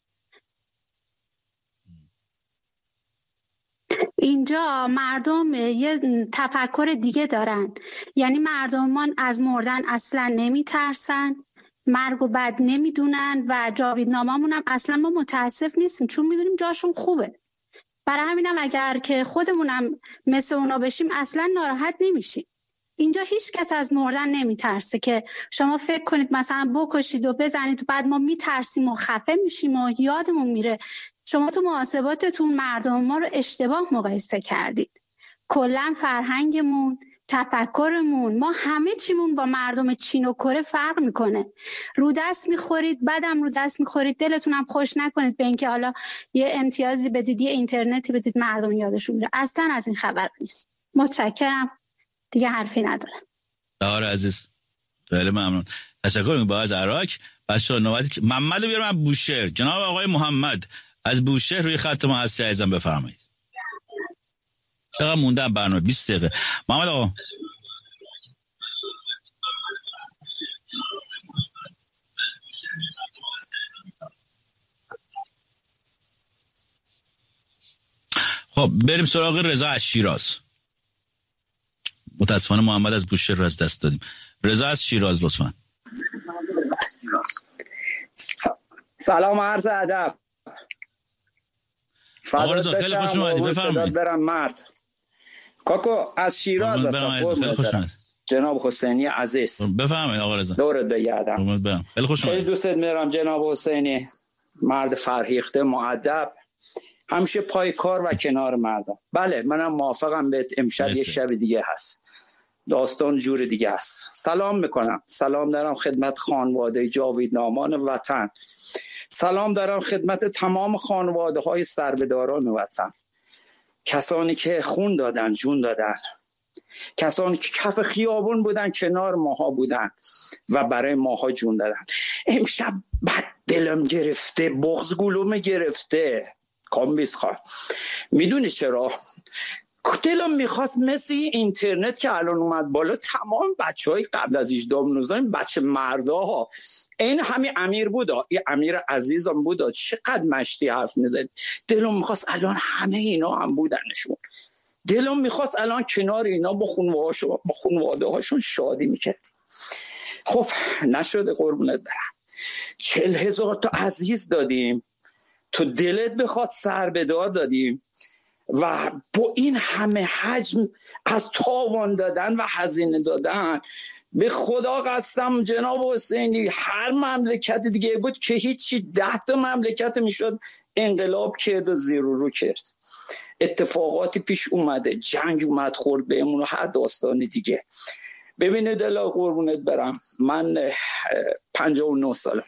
اینجا مردم یه تفکر دیگه دارن، یعنی مردمان از مردن اصلا نمیترسن، مرگ و بد نمیدونن و جاویدنامه‌مون هم اصلا ما متاسف نیستیم چون میدونیم جاشون خوبه. برای همینم اگر که خودمونم مثل اونا بشیم اصلا ناراحت نمیشیم. اینجا هیچ کس از مردن نمیترسه که شما فکر کنید مثلا بکشید و بزنید و بعد ما میترسیم و خفه میشیم و یادمون میره. شما تو محاسباتتون مردم ما رو اشتباه مقایسه کردید. کلا فرهنگمون، تفکرمون، ما همه چیمون با مردم چین و کره فرق میکنه. رو دست میخورید، بعدم رو دست میخورید، دلتون هم خوش نکنید به اینکه حالا یه امتیازی بدید، یه اینترنتی بدید مردم یادشون میره. اصلا از این خبر نیست. متشکرم، دیگه حرفی ندارم. آره عزیز، خیلی ممنون. تشکر میکنم با از عراق. بچه‌ها نوبتی محمد رو بیارم بوشهر. جناب آقای محمد از بوشهر روی خط ما هستی عزیزم، بفرمایید. چقدر مونده برنامه؟ 20 دقیقه. محمد آقا. خب بریم سراغ رضا از شیراز. متاسفانه محمد از بوشهر رو از دست دادیم. رضا از شیراز لطفاً. سلام عرض ادب. آقا رضا خیلی خوش اومدی، بفرمایید. برم مرد کاکو از شیراز هستم. جناب حسینی عزیز بفرمایید. آقا رضا دورت بگردم. خیلی خوش اومدید. خیلی دوستت میرم جناب حسینی، مرد فرهیخته مؤدب، همیشه پای کار و کنار مردم. بله منم موافقم بهت. امشب یه شب دیگه هست، داستان جور دیگه هست. سلام میکنم، سلام دارم خدمت خانواده جاویدنامان وطن، سلام دارم خدمت تمام خانواده های سربداران وطن، کسانی که خون دادن، جون دادن، کسانی که کف خیابون بودن، کنار ماها بودن و برای ماها جون دادن. امشب بد دلم گرفته، بغض گلوم گرفته کامبیز خان. میدونی چرا؟ دلم میخواست مثل اینترنت که الان اومد بالا تمام بچهای قبل از 18 19 بچه مرداها، این همین امیر بودا، این امیر عزیزم بودا، چقدر مشتی حرف میزد. دلم میخواست الان همه اینا هم بودنشون. دلم میخواست الان کنار اینا با خانواده هاشون شادی میکرد. خب نشده قربونت برم. 40,000 تا عزیز دادیم، تو دلت بخواد سربدار دادیم و با این همه حجم از تاوان دادن و هزینه دادن، به خدا قسم جناب حسینی هر مملکت دیگه بود که هیچی 10 تا مملکت میشد انقلاب کرد و زیر و رو کرد. اتفاقاتی پیش اومده، جنگ اومد خورد بهمون و هر داستانی دیگه. ببینید دلا قربونت برم، من 59 سالمه،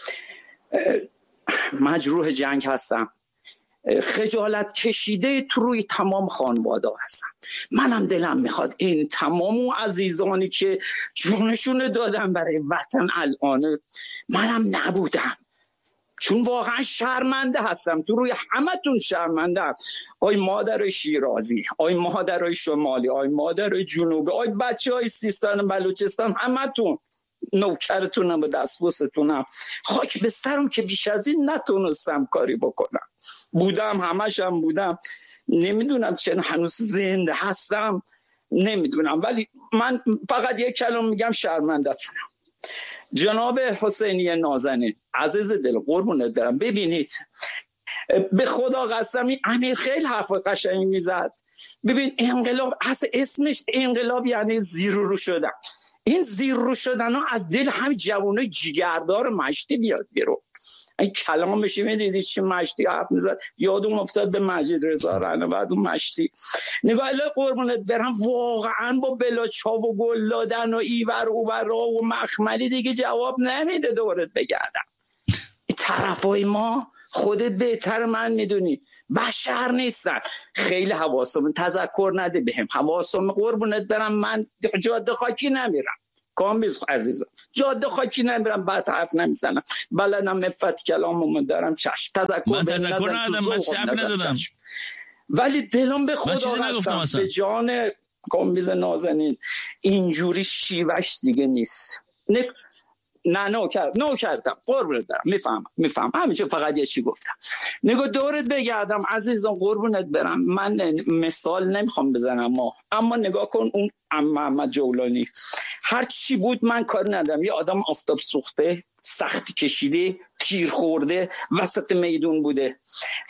مجروح جنگ هستم، خجالت کشیده تو روی تمام خانواده هستم. منم دلم میخواد این تمام عزیزانی که جونشون دادن برای وطن الان منم نبودم، چون واقعا شرمنده هستم، تو روی همتون شرمنده هم. آی مادر شیرازی، آی مادر شمالی، آی مادر جنوبی، آی بچه های سیستان بلوچستان، همتون نوکرتونم و دستبوستونم. خاک به سرم که بیش از این نتونستم کاری بکنم. بودم، همشم بودم، نمیدونم چه هنوز زنده هستم نمیدونم، ولی من فقط یک کلمه میگم شرمنده‌تونم. جناب حسینی نازنین عزیز دل قربونت برم، ببینید به خدا قسمی امیر خیلی حرف قشنگی میزد. ببین انقلاب اسمش انقلاب یعنی زیر و رو شدن. این زیر رو شدن ها از دل همین جوانای جگردار مشتی بیاد بیرون. این کلامش میدیدی چه مشتی حرف میزد، یادم افتاد به مجید رضا رهنورد بعد اون مشتی. نگاه الهی قربونت برم، واقعا با بلاچا و گل دادن و ایور اوورا و مخملی دیگه جواب نمیده. دورت بگردم طرفای ما خودت بهتر من میدونی بشر نیستن. خیلی حواسم تذکر نده بهم، حواسم قربونت برم من جاده خاکی نمیرم، کامیز عزیزم جاده خاکی نمیرم، بعد حرف نمیزنم، بلدم مفت کلاممون دارم، چشم تذکر من تذکر ندادم، من حرف نزدم، ولی دلم به خدا قسم به جان کامیز نازنین اینجوری شیوش دیگه نیست. نه کردم قربونت برم، میفهم همیشه فقط یه چی گفتم. نگاه دورت بگردم عزیزم قربونت برم، من مثال نمیخوام بزنم اما نگاه کن اون محمد جولانی هر چی بود من کار ندارم، یه آدم آفتاب سوخته سخت کشیده تیر خورده وسط میدون بوده،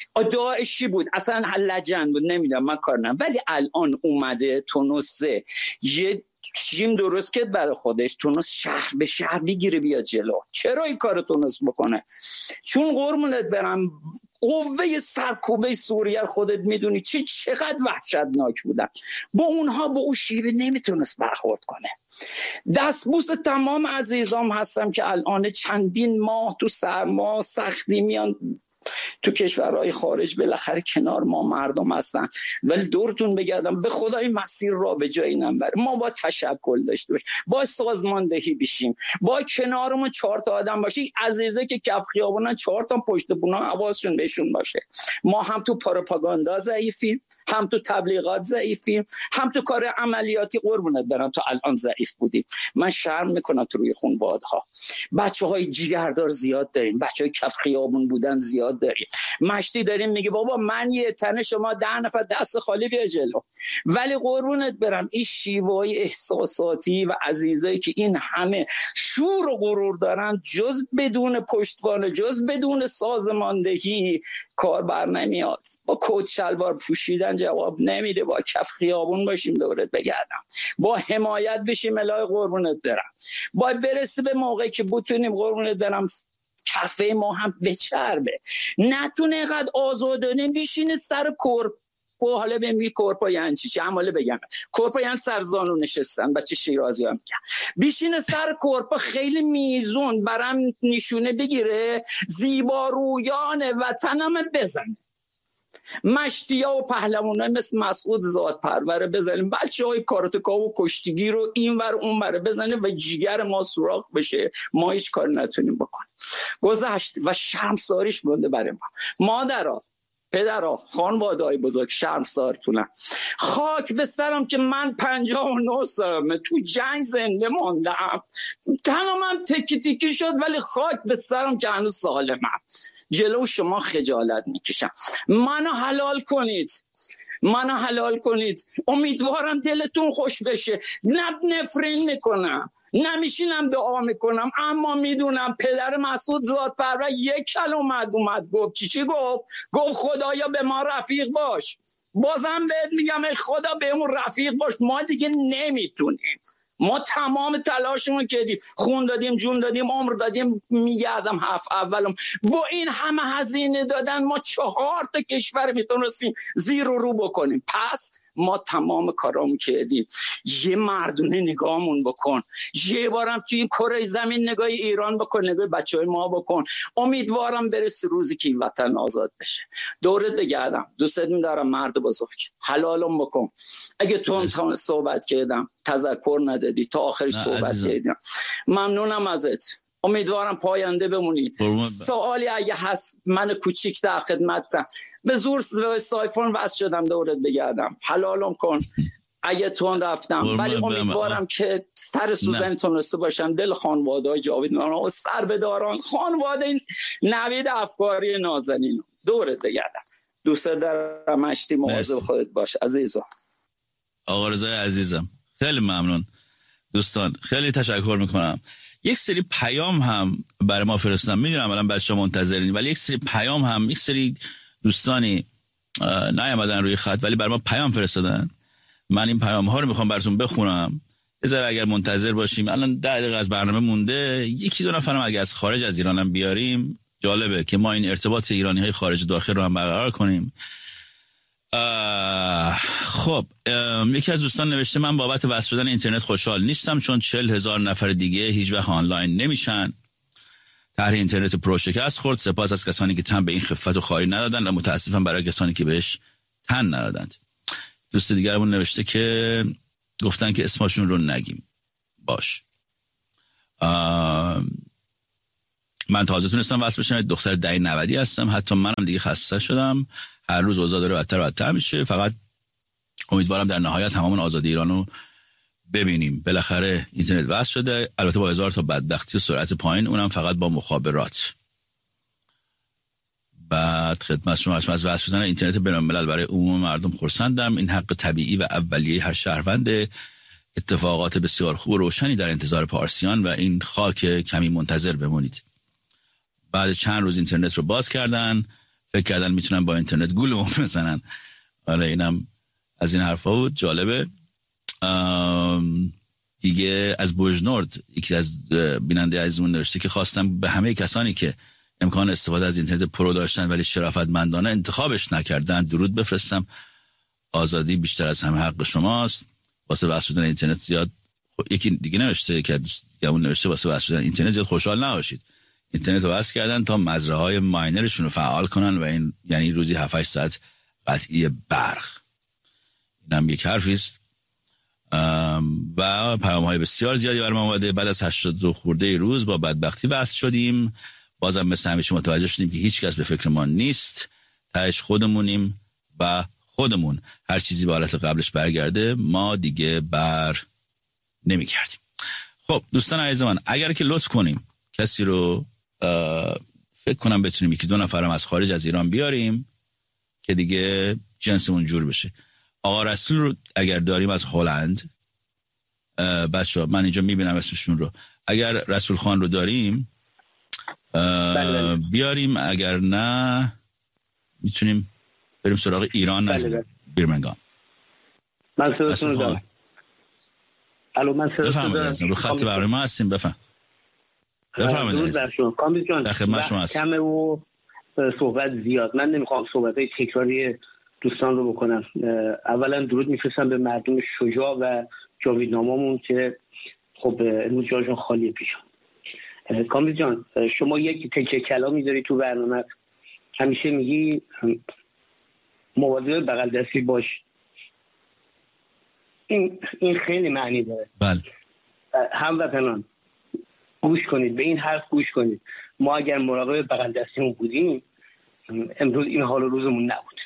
داعشی بود اصلا لجن بود، نمیدونم من کار ندارم، ولی الان اومده تونسه یه تیم درست کرد برای خودش، تونست شهر به شهر بگیره بیاد جلو. چرا این کار تونست بکنه؟ چون قربونت برم قوه سرکوبه سوریه خودت میدونی چقدر وحشتناک بودن، با اونها با اون شیوه نمیتونست برخورد کنه. دستبوس تمام عزیزام هستم که الان چندین ماه تو سرما سختی میان تو کشورهای خارج، بالاخره کنار ما مردم هستن، ولی دورتون بگردم به خدای مسیر را به جایی نبره. ما با تشکل داشته باشیم، با سازماندهی بشیم، با کنارمون 4 تا آدم باشه، عزیزه که کف خیابونن 4 تا پشت بونا حواسشون بهشون باشه. ما هم تو پروپاگاندا ضعیفیم، هم تو تبلیغات ضعیفیم، هم تو کار عملیاتی قربونت برم تا الان ضعیف بودیم. من شرم میکنم تو روی خونوادها، بچهای جیگردار زیاد داریم، بچهای کف خیابون بودن زیاد داریم. مشتی داریم میگه بابا من یه تنه شما 10 نفر دست خالی بیا جلو، ولی قربونت برم این شیوهای احساساتی و عزیزایی که این همه شور و غرور دارن جز بدون پشتوانه، جز بدون سازماندهی کار بر نمیاد. با کت شلوار پوشیدن جواب نمیده، با کف خیابون باشیم دورت بگردم، با حمایت بشیم الهی قربونت برم، با برسه به موقعی که بتونیم قربونت برم کفه ما هم بچربه، نتونه اینقدر آزادانه بیشینه سر کورپا. حالا بهم میگه کورپا یعنی چی؟ حالا بگم کورپا یعنی سرزانو نشستن، بچه شیرازی هم میگن بیشینه سر کورپا خیلی میزون برام نشونه بگیره زیبارویان وطنم بزنه، مشتیا و پهلوانای مثل مسعود ذات پروره بزنیم، بچهای کاراتکا و کشتیگیر رو اینور اونور بزنیم و جیگر ما سوراخ بشه، ما هیچ کار نتونیم بکنیم. گذشت و شرمساریش مونده برای ما. مادرها، پدرها، خانواده‌های بزرگ شرمسارتونم. خاک به سرم که من 59 سالمه تو جنگ زنده ماندم، تمامم تکی تکی شد، ولی خاک به سرم که هنوز سالمم. جلو شما خجالت میکشم، منو حلال کنید، امیدوارم دلتون خوش بشه، نفرین میکنم، نمیشینم دعا میکنم، اما میدونم پدر مسعود ذات پرور یک کلمه اومد گفت چی گفت خدایا به ما رفیق باش. بازم بهت میگم ای خدا بهمون رفیق باش، ما دیگه نمیتونیم، ما تمام تلاشمون کردیم، خون دادیم، جون دادیم، عمر دادیم، میگردم هفت اولم با این همه هزینه دادن ما 4 تا کشور میتونستیم زیر رو بکنیم. پس ما تمام کارامون کردیم. یه مردونه نگاهمون بکن، یه بارم توی این کره زمین نگاه ایران بکن، نگاه بچهای ما بکن. امیدوارم برسه روزی که این وطن آزاد بشه. دورت بگردم، دوستت می‌دارم مرد بزرگ، حلالم بکن. اگه تو صحبت کردم تذکر ندادی، تا آخرش صحبت کردم، ممنونم ازت. امیدوارم پاینده بمونی. سوالی اگه هست من کوچیک در خدمتم، به زور سایفون وصل شدم دورت بگردم، حلالم کن اگه تون رفتم، ولی امیدوارم که سر سوزنی تونسته باشم دل خانواده‌های جاوید نانا و سر بداران خانواده این نوید افکاری نازنین دورت بگردم. دوست دارم، مشتی مواظب خودت باش عزیزم. آقا رضای عزیزم خیلی ممنون. دوستان خیلی تشکر میکنم. یک سری پیام هم برای ما فرستادن، میدونم الان بچه‌ها منتظرین، ولی یک سری پیام هم، یک سری دوستانی نیامدن روی خط ولی برای ما پیام فرستادن. من این پیام ها رو میخوام براتون بخونم بذار اگر منتظر باشیم، الان 10 دقیقه از برنامه مونده، یکی دو نفرم اگه از خارج از ایران هم بیاریم جالبه که ما این ارتباط ایرانی های خارج داخل رو هم برقرار کنیم. خب یکی از دوستان نوشته من بابت وصل شدن اینترنت خوشحال نیستم چون 40,000 نفر دیگه هیچ وقت آنلاین نمیشن. طرح اینترنت پرو شکست خورد. سپاس از کسانی که تن به این خفت و خاری ندادن و متاسفم برای کسانی که بهش تن ندادند. دوست دیگرمون نوشته که گفتن که اسمشون رو نگیم. باش. من تازه تونستم وصل بشم، دختر 1090 هستم، حتی منم دیگه خسته شدم، هر روز اوضاع داره بدتر و بدتر میشه. فقط امیدوارم در نهایت تمام آزادی ایرانو ببینیم. بالاخره اینترنت وصل شده، البته با 1000 تا بدبختی و سرعت پایین، اونم فقط با مخابرات. بعد خدمت شما از وصل شدن اینترنت بین‌الملل برای عموم مردم خرسندم. این حق طبیعی و اولیه هر شهروند. اتفاقات بسیار خوب و روشنی در انتظار پارسیان و این خاک کمی منتظر بمونید. بعد چند روز اینترنت رو باز کردن، فکر کردن میتونن با اینترنت گولمون بزنن. آره اینم از این حرفا بود. جالبه. دیگه از بوجنورد یکی از بیننده عزیزمون نوشته که خواستم به همه کسانی که امکان استفاده از اینترنت پرو داشتن ولی شرافتمندانه انتخابش نکردن درود بفرستم. آزادی بیشتر از همه حق شماست. واسه وصل شدن اینترنت زیاد یکی دیگه نوشته که دیگه‌مون نوشته واسه وصل شدن اینترنت زیاد خوشحال نباشید. اینترنت رو وصل کردن تا مزرعه‌های ماینرشون رو فعال کنن و این یعنی روزی 7-8 ساعت قطعی برق. اینم یک حرفی است. و پیام‌های بسیار زیادی برام اومده. بعد از 80 خورده روز با بدبختی وصل شدیم. بازم مثل همیشه متوجه شدیم که هیچ کس به فکر ما نیست. تهش خودمونیم و خودمون هر چیزی به حالت قبلش برگرده ما دیگه بر نمی کردیم. خب دوستان عزیز من، اگر که لطف کنیم کسی رو فکر کنم بتونیم یکی دو نفرم از خارج از ایران بیاریم که دیگه جنسمون جور بشه. آقا رسول رو اگر داریم از هلند، بچه من اینجا میبینم اسمشون رو، اگر رسول خان رو داریم بیاریم، اگر نه میتونیم بریم سراغ ایران از بیرمنگام. من صداتون رو دارم. الو من صداتون رو دارم. رو خط برنامه ما هستیم. بفرمایید. در خدمت شما هستم. کمه و صحبت زیاد. من نمیخوام صحبت‌های تکراری دوستان رو بکنم. اولا درود میفرستم به مردم شجاع و جاویدنامامون که خب امروز جاشون خالیه پیشم. کامبیز جان، شما یک تکه کلامی داری تو برنامه، همیشه میگی مواظب بغل دستی باش. این خیلی معنی داره. بله. هموطنان گوش کنید، به این حرف گوش کنید. ما اگر مراقب بغل دستیمون بودیم امروز این حال و روزمون نبود.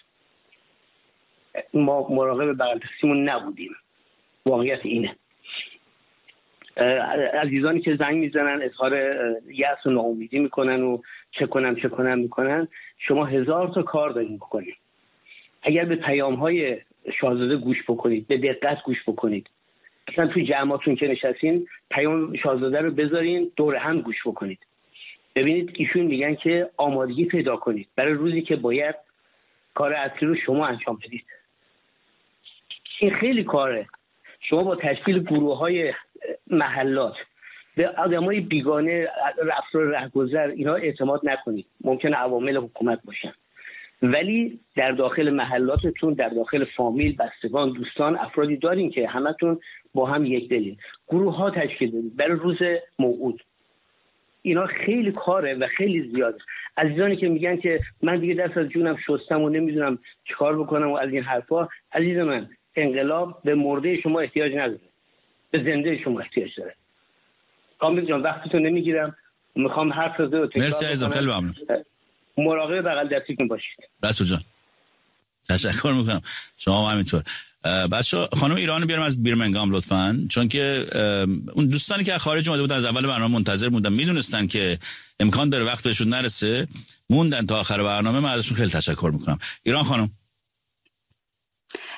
ما مراقب بغل دستیمون نبودیم. واقعیت اینه. عزیزانی که زنگ میزنن اظهار یأس و ناامیدی میکنن و چه کنم میکنن، شما 1000 تا کار دارین بکنید. اگر به پیام‌های شاهزاده گوش بکنید، به دقت گوش بکنید، مثلا تو جمعاتون که نشستین پیام شاهزاده رو بذارین دور هم گوش بکنید. ببینید ایشون میگن که آمادگی پیدا کنید برای روزی که باید کار اصلی رو شما انجام بدید. این خیلی کاره. شما با تشکیل گروه‌های محلات به آدمای بیگانه، رفتار رهگذر اینا اعتماد نکنید. ممکنه عوامل حکومت باشن، ولی در داخل محلاتتون، در داخل فامیل، بستگان، دوستان، افرادی دارین که همتون با هم یک دلین. گروه ها تشکیل بدید برای روز موعود. اینا خیلی کاره و خیلی زیاده. عزیزانی که میگن که من دیگه دست از جونم شستم و نمیدونم چیکار بکنم و از این حرفا، عزیز من، انقلاب به مرده شما احتیاج نداره، به زنده شما احتیاج داره. کامبیز جان وقتتو نمیگیرم، میخوام حرف رو تکرار کنم. مرسی عزیزم، خیلی ممنون. مراقب بغل دستیتون باشید. رسول جان تشکر میکنم. شما هم همینطور. بچه خانم ایران بیارم از بیرمنگام لطفاً، چون که اون دوستانی که خارج اومده بودن از اول برنامه منتظر بودن، میدونستن که امکان داره وقت بهشون نرسه، موندن تا آخر برنامه. من ازشون خیلی تشکر میکنم. ایران خانم.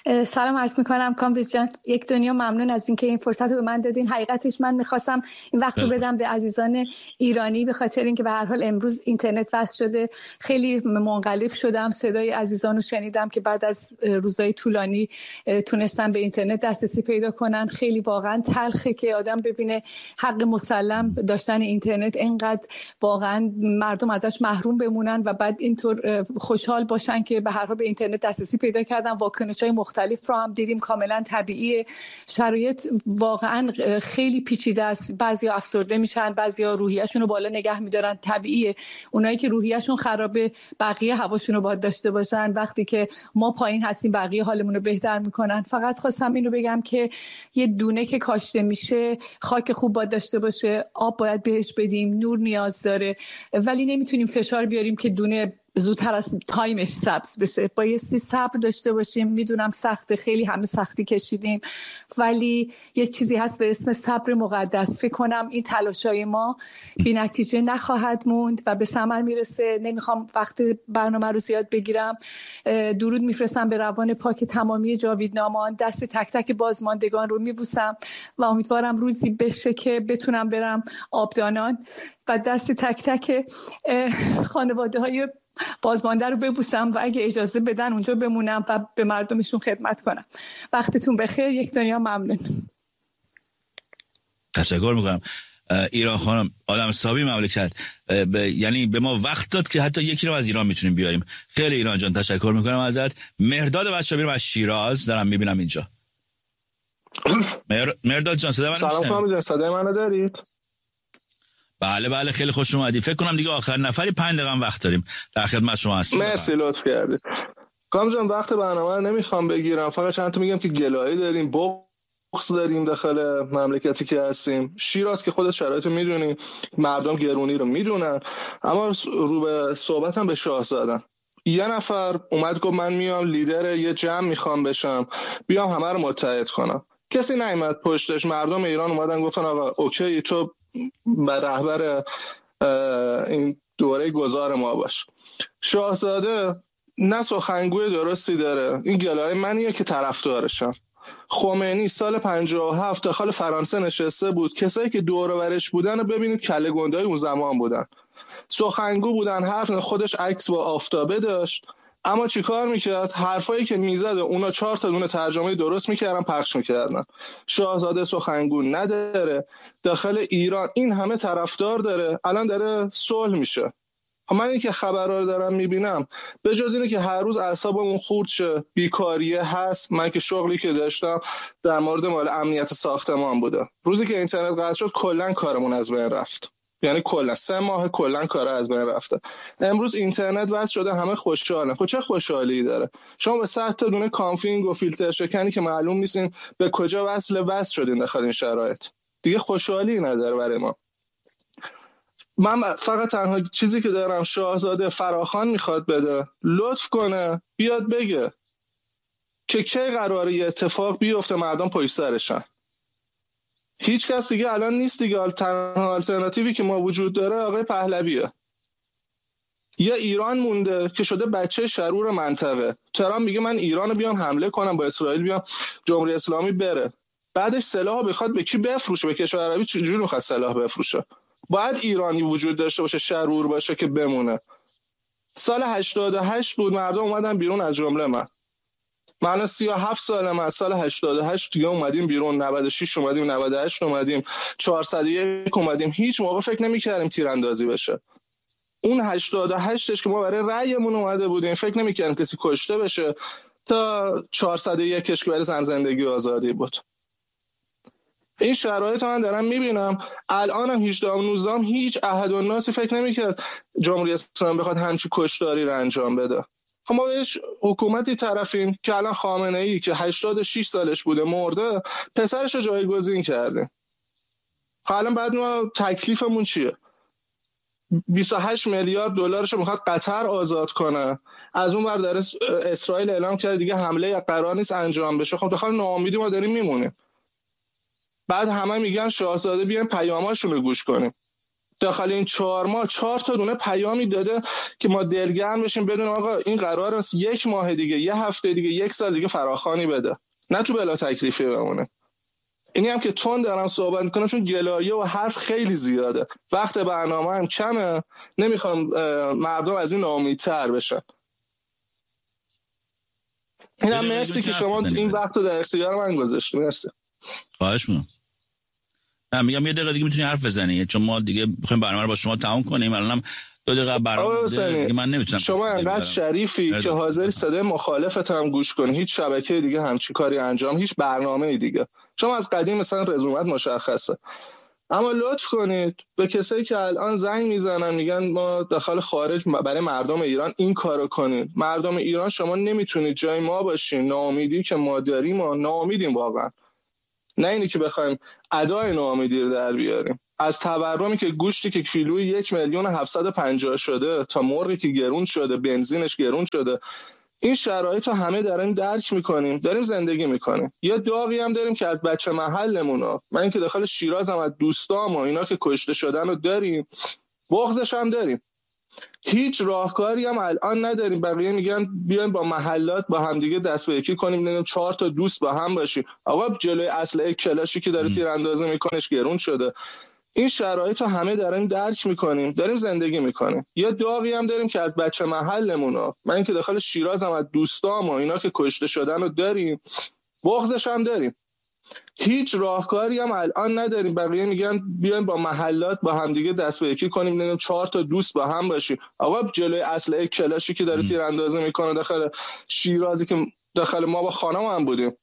سلام عرض میکنم کامبیز جان، یک دنیا ممنون از اینکه این فرصت رو به من دادین. حقیقتش من میخواستم این وقت رو بدم به عزیزان ایرانی، به خاطر اینکه به هر حال امروز اینترنت وصل شده. خیلی منقلب شدم، صدای عزیزان رو شنیدم که بعد از روزهای طولانی تونستن به اینترنت دسترسی پیدا کنن. خیلی واقعا تلخه که آدم ببینه حق مسلم داشتن اینترنت اینقدر واقعا مردم ازش محروم بمونن و بعد اینطور خوشحال باشن که به هر حال به اینترنت دسترسی پیدا کردن. واکنش‌های مختلف رو هم دیدیم، کاملا طبیعیه. شرایط واقعا خیلی پیچیده است، بعضیا افسرده میشن، بعضیا روحیه‌شون رو بالا نگه می‌دارن. طبیعیه اونایی که روحیه‌شون خرابه بقیه هواشون رو باید داشته باشن، وقتی که ما پایین هستیم بقیه حالمون رو بهتر میکنن. فقط خواستم این رو بگم که یه دونه که کاشته میشه خاک خوب باید داشته باشه، آب باید بهش بدیم، نور نیاز داره، ولی نمیتونیم فشار بیاریم که دونه زودتر از تایمش سبز بشه. بایستی صبر داشته باشیم. میدونم سخته، خیلی همه سختی کشیدیم، ولی یه چیزی هست به اسم صبر مقدس. فکر کنم این تلاشای ما بی نتیجه نخواهد موند و به ثمر میرسه. نمیخوام وقت برنامه رو زیاد بگیرم. درود میفرستم به روان پاک تمامی جاویدنامان، دست تک تک بازماندگان رو میبوسم و امیدوارم روزی بشه که بتونم برم آبدانان و دست تک تک خانواده های بازمانده رو ببوسم و اگه اجازه بدن اونجا بمونم و به مردمشون خدمت کنم. وقتتون بخیر. یک دنیا ممنون. تشکر میکنم. ایران خانم آدم حسابی مملکت، یعنی به ما وقت داد که حتی یکی رو از ایران میتونیم بیاریم. خیلی ایران جان تشکر میکنم ازت. مهرداد بچه‌ها بیرم از شیراز دارم میبینم اینجا. مهرداد جان صدای منو میشنوید؟ سلام کامل، صدای منو دارید؟ بله خیلی خوش اومدی. فکر کنم دیگه آخر نفری 5 دقیقه وقت داریم. در خدمت شما هستم. مرسی لطف کردید. کام جان وقت برنامه رو نمیخوام بگیرم، فقط چند تا میگم که گلایه داریم، بغض داریم داخل مملکتی که هستیم. شیراز که خودت شرایطو میدونی، مردم گرونی رو میدونن، اما رو به صحبتم به شاهزادن. یه نفر اومد گفت من میام لیدر یه جمع میخوام بشم، بیام همه رو متحد کنم. کسی نیامد پشتش. مردم ایران اومدن گفتن آقا اوکی تو رهبر این دوره گذار ما باش. شاهزاده نه سخنگوی درستی داره. این گلایه منیه که طرفدارشم. خمینی سال 57 داخل فرانسه نشسته بود، کسایی که دور و برش بودن رو ببینید کله گندای اون زمان بودن، سخنگو بودن، حرف خودش عکس با آفتابه داشت، اما چیکار میکرد؟ حرفایی که میزد اونا 4 تا دونه ترجمه درست میکردن پخش میکردن. شاهزاده سخنگو نداره، داخل ایران این همه طرفدار داره، الان داره صلح میشه. من این که خبرها رو دارم میبینم، به جز اینه که هر روز اعصابمون خورد شه، بیکاریه هست. من که شغلی که داشتم در مورد مال امنیت ساختمان بوده، روزی که اینترنت قطع شد کلا کارمون از بین رفت. یعنی کلا 3 ماه کلا کار از بین رفته. امروز اینترنت وصل شده، همه خوشحالن. خب چه خوشحالی داره؟ شما به 100 تا دونه کانفینگ و فیلتر شکنی که معلوم نیستین به کجا وصل شدین داخل این شرایط، دیگه خوشحالی نداره برای ما. من فقط تنها چیزی که دارم، شاهزاده فراخوان میخواد بده، لطف کنه بیاد بگه که کی قراره یه اتفاق بیفته مردم پشت سرشن. هیچ کس دیگه الان نیست دیگه. تنها آلترناتیوی که ما وجود داره آقای پهلویه. یه ایران مونده که شده بچه شرور منطقه. ترامپ میگه من ایرانو بیام حمله کنم، با اسرائیل بیام جمهوری اسلامی بره، بعدش سلاح بخواد به کی بفروشه؟ به کشور عربی چجوری میخواد سلاح بفروشه؟ باید ایرانی وجود داشته باشه، شرور باشه که بمونه. سال 88 بود، مردم اومدن بیرون، از جمله من 37 سالم، از سال 88 دیگه اومدیم بیرون، 96 اومدیم، 98 اومدیم، 401 اومدیم. هیچ موقع فکر نمی‌کردیم تیراندازی بشه. اون 88ش که ما برای رأیمون اومده بودیم فکر نمی‌کردیم کسی کشته بشه، تا 401ش که برای زن زندگی و آزادی بود. این شرایط من دارم میبینم. الان هم 18 و 19 هیچ احد و ناسی فکر نمی‌کرد جمهوری اسلامی بخواد همچین کشتاری رو انجام بده. ما بهش حکومتی طرفیم که الان خامنه‌ای که 86 سالش بوده مرده، پسرش رو جایگزین کرده. الان بعد ما تکلیفمون چیه؟ 28 میلیارد دلارش میخواد قطر آزاد کنه، از اون ور در اسرائیل اعلام کرده دیگه حمله قرار نیست انجام بشه. خب داخل ناامیدی ما داریم میمونیم. بعد همه میگن شاهزاده بیاین پیاماشون رو گوش کنیم. داخل این 4 ماه 4 تا دونه پیامی داده که ما دلگرم بشیم بدون آقا این قرار است 1 ماه دیگه، 1 هفته دیگه، 1 سال دیگه فراخوانی بده، نه تو بلا تکلیفی بمونه. اینی هم که تون دارم صحبت میکنم چون گلایه و حرف خیلی زیاده، وقت برنامه هم کمه، نمیخوام مردم از این ناامیدتر بشن. اینم مرسی که شما این وقت رو در اختیار من گذاشتید. مرسی. خواهش می‌کنم. میگم یه دقیقه دیگه میتونی حرف بزنی چون ما دیگه می‌خوایم برنامه رو با شما تموم کنیم. الانم 2 دقیقه برنامه دیگه من نمیتونم. شما انقدر شریفی که حاضری صدای مخالفت هم گوش کنی، هیچ شبکه دیگه همچین کاری انجام، هیچ برنامه دیگه. شما از قدیم مثلا رزومت مشخصه. اما لطف کنید به کسایی که الان زنگ میزنن میگن ما داخل خارج برای مردم ایران این کارو کنید. مردم ایران شما نمیتونید جای ما باشین. ناامیدی که ما داریم ما ناامیدیم واقعا. نه اینی که بخوایم ادای ناامیدی رو در بیاریم. از تورمی که گوشتی که کیلویی 1,750,000 شده تا مرغی که گرون شده، بنزینش گرون شده، این شرایط رو همه داریم درک میکنیم، داریم زندگی میکنیم. یه داغی هم داریم که از بچه محلمون، من این که داخل شیرازم از دوستام و اینا که کشته شدن رو داریم، بغضش هم داریم. هیچ راهکاری هم الان نداریم. بقیه میگن بیاین با محلات با همدیگه دست به یکی کنیم، نمیدونم 4 تا دوست با هم باشیم. آقا جلوی اسلحه کلاشی که داره تیراندازی میکنش گرون شده. این شرایط رو همه داریم درک میکنیم، داریم زندگی میکنیم. یه داغی هم داریم که از بچه محلمون، من این که داخل شیرازم از دوستام و اینا که کشته شدن رو داریم، بغضش هم داریم. هیچ راهکاری هم الان نداریم. بقیه میگن بیاین با محلات با همدیگه دست به یکی کنیم، نمیدونم 4 تا دوست با هم باشیم. آقا جلوی اسلحه کلاشی که داره تیراندازی میکنه داخل شیرازی که داخل ما با خانم هم بودیم،